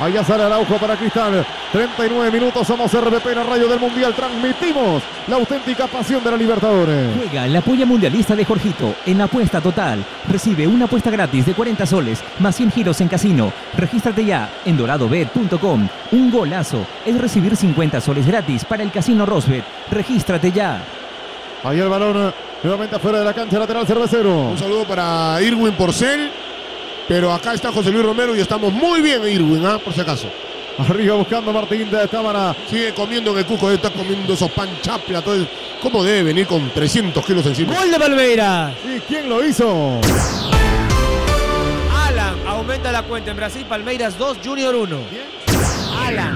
Allá sale Araujo para Cristal. treinta y nueve minutos, somos R P P, la radio del Mundial. Transmitimos la auténtica pasión de la Libertadores. Juega la polla mundialista de Jorgito en apuesta total. Recibe una apuesta gratis de cuarenta soles más cien giros en casino. Regístrate ya en dorado bet punto com. Un golazo es recibir cincuenta soles gratis para el casino Rosbet. Regístrate ya. Ahí el balón nuevamente afuera de la cancha, lateral Cervecero. Un saludo para Irwin Porcel. Pero acá está José Luis Romero y estamos muy bien, Irwin, ¿ah? Por si acaso. Arriba buscando Martín de Tábara. Sigue comiendo en el Cusco, está comiendo esos pan chapla. Todo. ¿Cómo debe venir con trescientos kilos encima? ¡Gol de Palmeiras! ¿Y quién lo hizo? Alan aumenta la cuenta en Brasil. Palmeiras dos, Junior uno. Alan.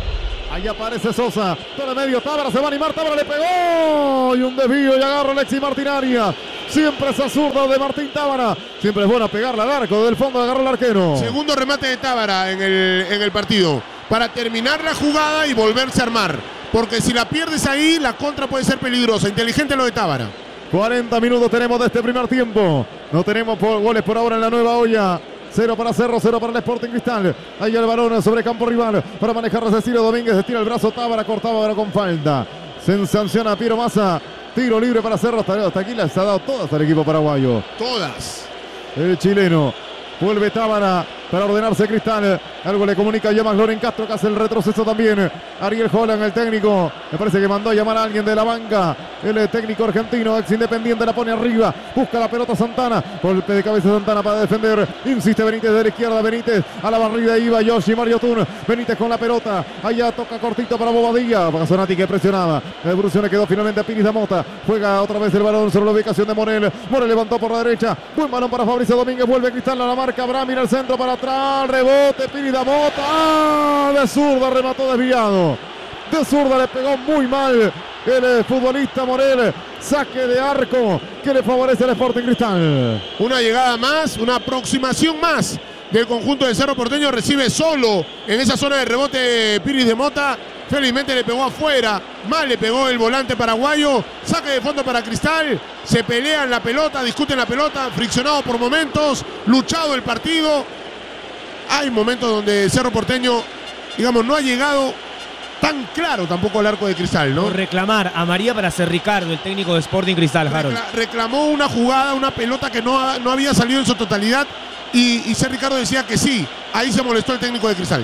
Ahí aparece Sosa. Todo el medio. Tábara se va a animar. Tábara le pegó. Y un desvío y agarra Alexis Martín Arias. Siempre esa zurda de Martín Tábara. Siempre es bueno pegarle al arco. Del fondo agarró el arquero. Segundo remate de Tábara en el, en el partido. Para terminar la jugada y volverse a armar. Porque si la pierdes ahí, la contra puede ser peligrosa. Inteligente lo de Tábara. cuarenta minutos tenemos de este primer tiempo. No tenemos por goles por ahora en la nueva olla. Cero para Cerro, cero para el Sporting Cristal. Ahí el balón sobre campo rival para manejar a Cecilio Domínguez. Estira el brazo Tábara, cortaba ahora con falta. Se sanciona a Piero Massa. Tiro libre para Cerro. Hasta, hasta aquí las ha dado todas al equipo paraguayo. Todas. El chileno. Vuelve Tábara para ordenarse Cristal. Algo le comunica ya Loren Castro, que hace el retroceso también. Ariel Holland, el técnico. Me parece que mandó a llamar a alguien de la banca. El técnico argentino, ex Independiente, la pone arriba. Busca la pelota Santana. Golpe de cabeza Santana para defender. Insiste Benítez de la izquierda. Benítez a la barrida iba Yoshi Mario Tun. Benítez con la pelota. Allá toca cortito para Bobadilla. Para Sonati que presionaba. La evolución le quedó finalmente a Piris da Mota. Juega otra vez el balón sobre la ubicación de Morel. Morel levantó por la derecha. Buen balón para Fabricio Domínguez. Vuelve Cristal a la marca. Abraham mira el centro para atrás. Rebote. Piris da Mota. ¡Ah! De zurda remató desviado. De zurda le pegó muy mal el futbolista Morel. Saque de arco que le favorece al Sporting Cristal. Una llegada más, una aproximación más del conjunto de Cerro Porteño. Recibe solo en esa zona de rebote Piris de Mota. Felizmente le pegó afuera. Mal le pegó el volante paraguayo. Saque de fondo para Cristal. Se pelean la pelota, discuten la pelota. Friccionado por momentos. Luchado el partido. Hay momentos donde Cerro Porteño, digamos, no ha llegado tan claro tampoco al arco de Cristal, ¿no? Por reclamar a María para ser Ricardo, el técnico de Sporting Cristal, Harold. Recla- reclamó una jugada, una pelota que no, ha- no había salido en su totalidad y, y ser Ricardo decía que sí. Ahí se molestó el técnico de Cristal.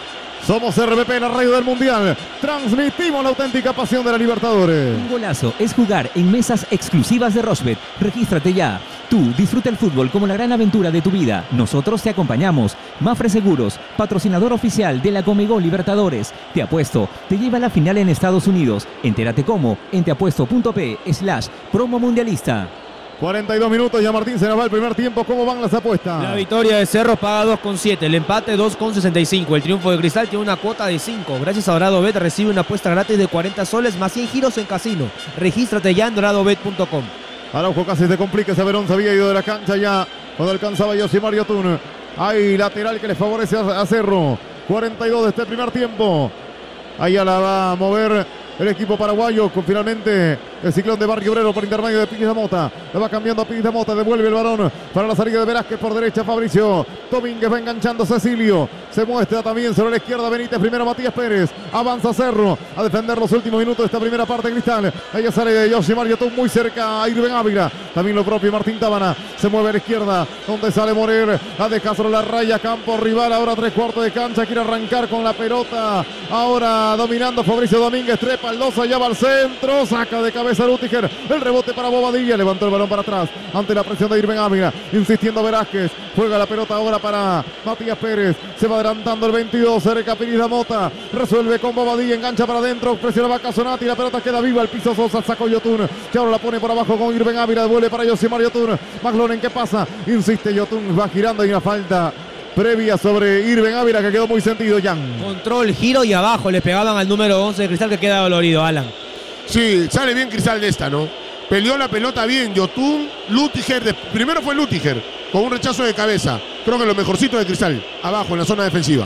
Somos R P P, la radio del Mundial. Transmitimos la auténtica pasión de la Libertadores. Un golazo es jugar en mesas exclusivas de Rosbet. Regístrate ya. Tú disfruta el fútbol como la gran aventura de tu vida. Nosotros te acompañamos. Mafre Seguros, patrocinador oficial de la Comebol Libertadores. Te apuesto, te lleva a la final en Estados Unidos. Entérate cómo en teapuesto.p slash promo mundialista. cuarenta y dos minutos, ya Martín se nos va el primer tiempo. ¿Cómo van las apuestas? La victoria de Cerro paga dos coma siete, el empate dos coma sesenta y cinco, el triunfo de Cristal tiene una cuota de cinco. Gracias a Dorado Bet recibe una apuesta gratis de cuarenta soles más cien giros en casino. Regístrate ya en dorado bet punto com. Araujo casi se complica, ese Verón se había ido de la cancha ya cuando alcanzaba Yosimario Tun. Hay lateral que le favorece a, a Cerro. cuarenta y dos de este primer tiempo. Ahí ya la va a mover el equipo paraguayo con finalmente el ciclón de Barrio Obrero por intermedio de Piris da Mota. Le va cambiando a Piris da Mota, devuelve el balón para la salida de Velázquez por derecha Fabricio. Domínguez va enganchando Cecilio. Se muestra también sobre la izquierda Benítez. Primero Matías Pérez. Avanza Cerro a defender los últimos minutos de esta primera parte Cristal. Ahí sale de Yoshi Mario Tun muy cerca a Irben Ávila. También lo propio Martín Tábara. Se mueve a la izquierda donde sale Morel. La deja sobre la raya. Campo rival. Ahora tres cuartos de cancha. Quiere arrancar con la pelota. Ahora dominando Fabricio Domínguez. Trepa el dos. Allá va al centro. Saca de cabeza Lutiger. El rebote para Bobadilla. Levantó el balón para atrás ante la presión de Irben Ávila. Insistiendo Velázquez. Juega la pelota ahora para Matías Pérez. Se va adelantando el veintidós. Cerca Piris da Mota. Resuelve con Bobadilla. Engancha para adentro. Presiona a Casonati. La pelota queda viva. El piso Sosa. Sacó Yotun. Que ahora la pone por abajo con Irben Ávila. Devuelve para Yosimar Yotun. McLaren, ¿qué pasa? Insiste Yotun. Va girando y una falta previa sobre Irben Ávila que quedó muy sentido, Jan. Control, giro y abajo le pegaban al número once de Cristal que queda dolorido, Alan. Sí, sale bien Cristal de esta, ¿no? Peleó la pelota bien Yotun, Lutiger. De, primero fue Lutiger con un rechazo de cabeza. Creo que lo mejorcito de Cristal. Abajo en la zona defensiva.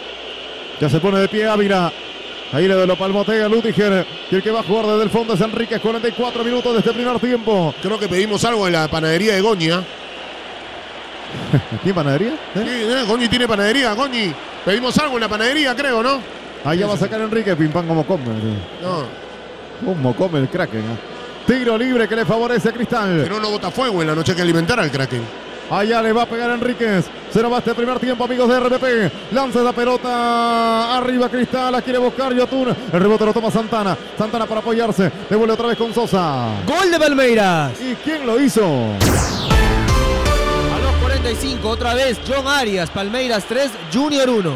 Ya se pone de pie Ávila. Ahí le lo palmotea Lutiger. Y el que va a jugar desde el fondo es Enríquez. cuarenta y cuatro minutos de este primer tiempo. Creo que pedimos algo en la panadería de Goñi, ¿eh? ¿Quién panadería? ¿Eh? Sí, ¿eh? Goñi tiene panadería, Goñi. Pedimos algo en la panadería, creo, ¿no? Allá va a sacar Enrique, pim pam como come. No. Como come el Kraken. ¿eh? Tiro libre que le favorece a Cristal. Que no lo bota fuego en la noche, hay que alimentar al Kraken. Allá le va a pegar Enríquez. Se nos va este primer tiempo, amigos de R P P. Lanza la pelota. Arriba Cristal. La quiere buscar Yotun. El rebote lo toma Santana. Santana para apoyarse. Devuelve otra vez con Sosa. Gol de Palmeiras. ¿Y quién lo hizo? A los cuarenta y cinco, otra vez John Arias. Palmeiras tres, Junior uno.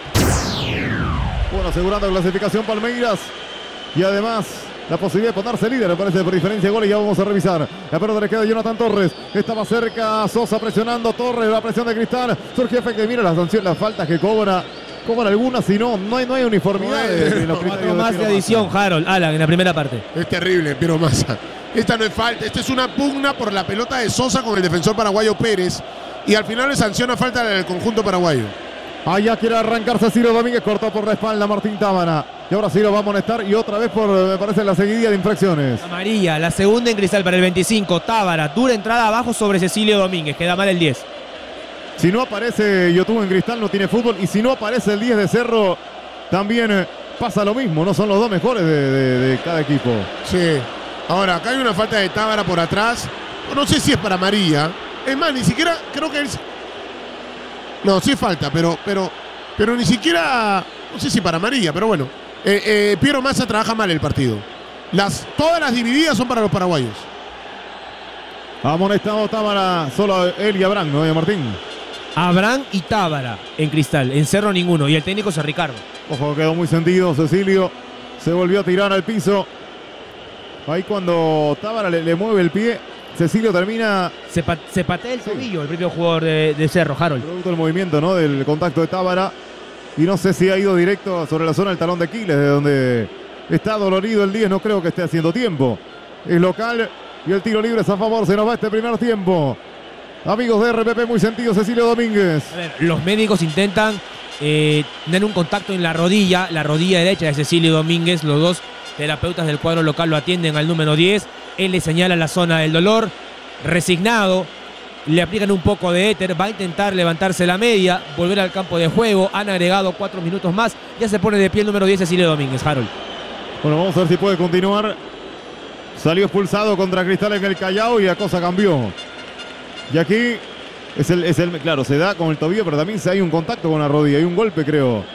Bueno, asegurando clasificación Palmeiras. Y además la posibilidad de ponerse líder, me parece, por diferencia de goles. Ya vamos a revisar. La pelota le queda a Jonathan Torres. Estaba cerca Sosa presionando. Torres, la presión de Cristal. Surge efecto. Mira las sanciones, las faltas que cobra. Cobran algunas, si no, no hay, no hay uniformidad. En los Cuatro más de adición, Harold. Alan, en la primera parte. Es terrible, Piero Massa. Esta no es falta. Esta es una pugna por la pelota de Sosa con el defensor paraguayo Pérez. Y al final le sanciona falta del conjunto paraguayo. Allá quiere arrancar Cecilio Domínguez, cortó por la espalda Martín Tábana. Y ahora sí lo va a amonestar y otra vez por, me parece, la seguidilla de infracciones. Amarilla, la segunda en Cristal para el veinticinco. Tábara, dura entrada abajo sobre Cecilio Domínguez. Queda mal el diez. Si no aparece Yotun en Cristal, no tiene fútbol. Y si no aparece el diez de Cerro, también eh, pasa lo mismo. No son los dos mejores de, de, de cada equipo. Sí. Ahora, acá hay una falta de Tábara por atrás. No sé si es para María. Es más, ni siquiera creo que él... No, sí falta, pero, pero, pero ni siquiera... No sé si para María, pero bueno. Eh, eh, Piero Massa trabaja mal el partido. Las, todas las divididas son para los paraguayos. Amonestado Tábara, solo él y Abraham, ¿no, Martín? Abraham y Tábara en Cristal. En Cerro ninguno. Y el técnico es Ricardo. Ojo, quedó muy sentido Cecilio. Se volvió a tirar al piso. Ahí cuando Tábara le, le mueve el pie, Cecilio termina... Se, pa se patea el tobillo, el propio jugador de, de Cerro, Harold. Producto del movimiento, ¿no? Del contacto de Tábara. Y no sé si ha ido directo sobre la zona del talón de Aquiles, de donde está dolorido el diez. No creo que esté haciendo tiempo. Es local y el tiro libre es a favor. Se nos va este primer tiempo. Amigos de R P P, muy sentido Cecilio Domínguez. A ver, los médicos intentan eh, tener un contacto en la rodilla, la rodilla derecha de Cecilio Domínguez. Los dos terapeutas del cuadro local lo atienden al número diez. Él le señala la zona del dolor. Resignado, le aplican un poco de éter. Va a intentar levantarse la media, volver al campo de juego. Han agregado cuatro minutos más. Ya se pone de pie el número diez, Cecilio Domínguez, Harold. Bueno, vamos a ver si puede continuar. Salió expulsado contra Cristal en el Callao y la cosa cambió. Y aquí es el, es el, claro, se da con el tobillo, pero también se hay un contacto con la rodilla, hay un golpe, creo.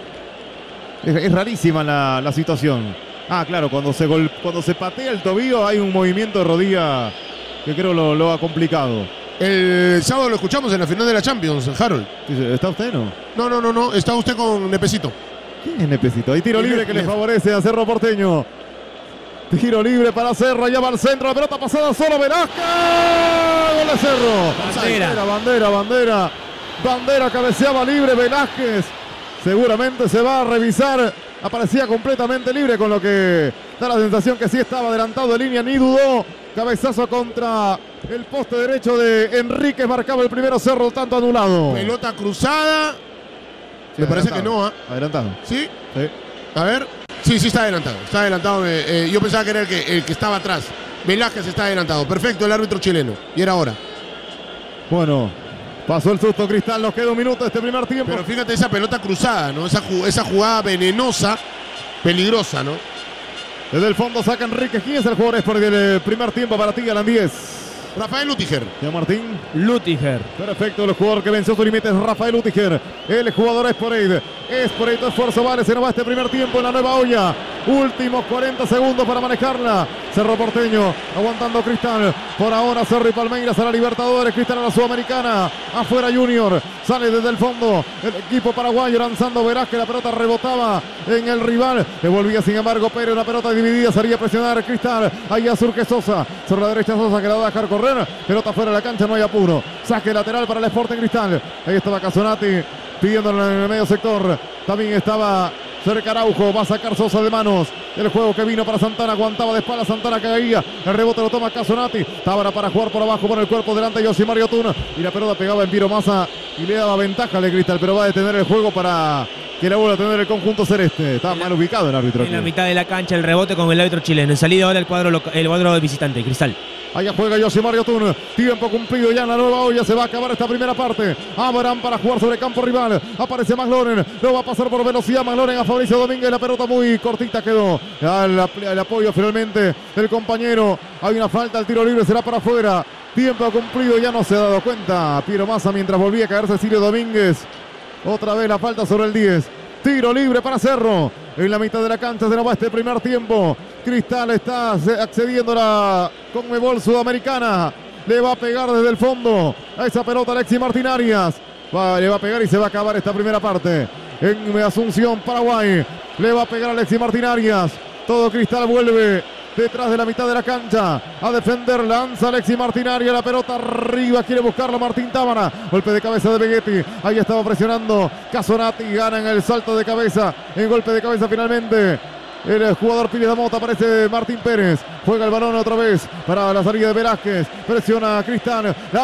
Es, es rarísima la, la situación. Ah, claro, cuando se, gol, cuando se patea el tobillo hay un movimiento de rodilla que creo lo, lo ha complicado. El sábado lo escuchamos en la final de la Champions, Harold. ¿Está usted, no? No, no, no, no. Está usted con Nepecito. ¿Quién es Nepecito? Hay tiro libre que le favorece a Cerro Porteño. Tiro libre para Cerro, allá va al centro, la pelota pasada solo Velázquez. Gol de Cerro. Bandera, bandera, bandera. Bandera cabeceaba libre Velázquez. Seguramente se va a revisar. Aparecía completamente libre, con lo que da la sensación que sí estaba adelantado de línea, ni dudó. Cabezazo contra el poste derecho de Enríquez, marcaba el primero Cerro, tanto anulado. Pelota cruzada. Sí, me parece que no, ¿eh? Adelantado. ¿Sí? Sí. A ver. Sí, sí está adelantado. Está adelantado. Eh, eh, yo pensaba que era el que, el que estaba atrás. Velázquez está adelantado. Perfecto el árbitro chileno. Y era ahora. Bueno, pasó el susto Cristal. Nos queda un minuto de este primer tiempo. Pero fíjate esa pelota cruzada, ¿no? Esa, esa jugada venenosa, peligrosa, ¿no? Desde el fondo saca Enríquez. ¿Quién es el jugador por el primer tiempo para ti, Alan diez? Rafael Lutiger. Ya Martín. Lutiger. Perfecto, el jugador que venció su límite es Rafael Lutiger. El jugador es por Eid. Es por Eid, tu esfuerzo vale. Se nos va este primer tiempo en la nueva olla. Últimos cuarenta segundos para manejarla. Cerro Porteño aguantando Cristal. Por ahora Cerro y Palmeiras a la Libertadores. Cristal a la Sudamericana. Afuera Junior. Sale desde el fondo el equipo paraguayo lanzando Velázquez. La pelota rebotaba en el rival. Devolvía sin embargo Pérez. La pelota dividida. Sería presionar Cristal. Allá surge Sosa. Sobre la derecha Sosa que la va a dejar correr. Pelota fuera de la cancha, no hay apuro. Saque lateral para el Sporting Cristal. Ahí estaba Casonati pidiéndolo en el medio sector. También estaba cerca Araujo. Va a sacar Sosa de manos. El juego que vino para Santana. Aguantaba de espalda Santana, que caía. El rebote lo toma Casonati. Tábara para jugar por abajo. Pone el cuerpo delante de Yosimar Yotun. Y la pelota pegaba en Piero Massa y le daba ventaja al Cristal. Pero va a detener el juego para que la vuelve a tener el conjunto celeste. Está mal ubicado el árbitro. En aquí. La mitad de la cancha el rebote con el árbitro chileno. En salida ahora el cuadro, el cuadro visitante, Cristal. Allá juega Yoshimar Yotun. Tiempo cumplido ya en la nueva olla. Se va a acabar esta primera parte. Abraham para jugar sobre campo rival. Aparece McLaurin. Lo va a pasar por velocidad McLaurin a Fabricio Domínguez. La pelota muy cortita quedó. El, el apoyo finalmente del compañero. Hay una falta. El tiro libre será para afuera. Tiempo cumplido. Ya no se ha dado cuenta Piero Massa mientras volvía a caer Cecilio Domínguez. Otra vez la falta sobre el diez. Tiro libre para Cerro. En la mitad de la cancha se nos va este primer tiempo. Cristal está accediendo a la Conmebol Sudamericana. Le va a pegar desde el fondo a esa pelota Alexis Martín Arias. Va, le va a pegar y se va a acabar esta primera parte. En Asunción, Paraguay. Le va a pegar Alexis Martín Arias. Todo Cristal vuelve detrás de la mitad de la cancha a defender. Lanza Alexis Martín Arias. La pelota arriba. Quiere buscarlo Martín Tábara. Golpe de cabeza de Begetti. Ahí estaba presionando Casonati. Gana en el salto de cabeza. En golpe de cabeza finalmente el jugador Pires da Mota. Aparece Martín Pérez. Juega el balón otra vez para la salida de Velázquez. Presiona a Cristal.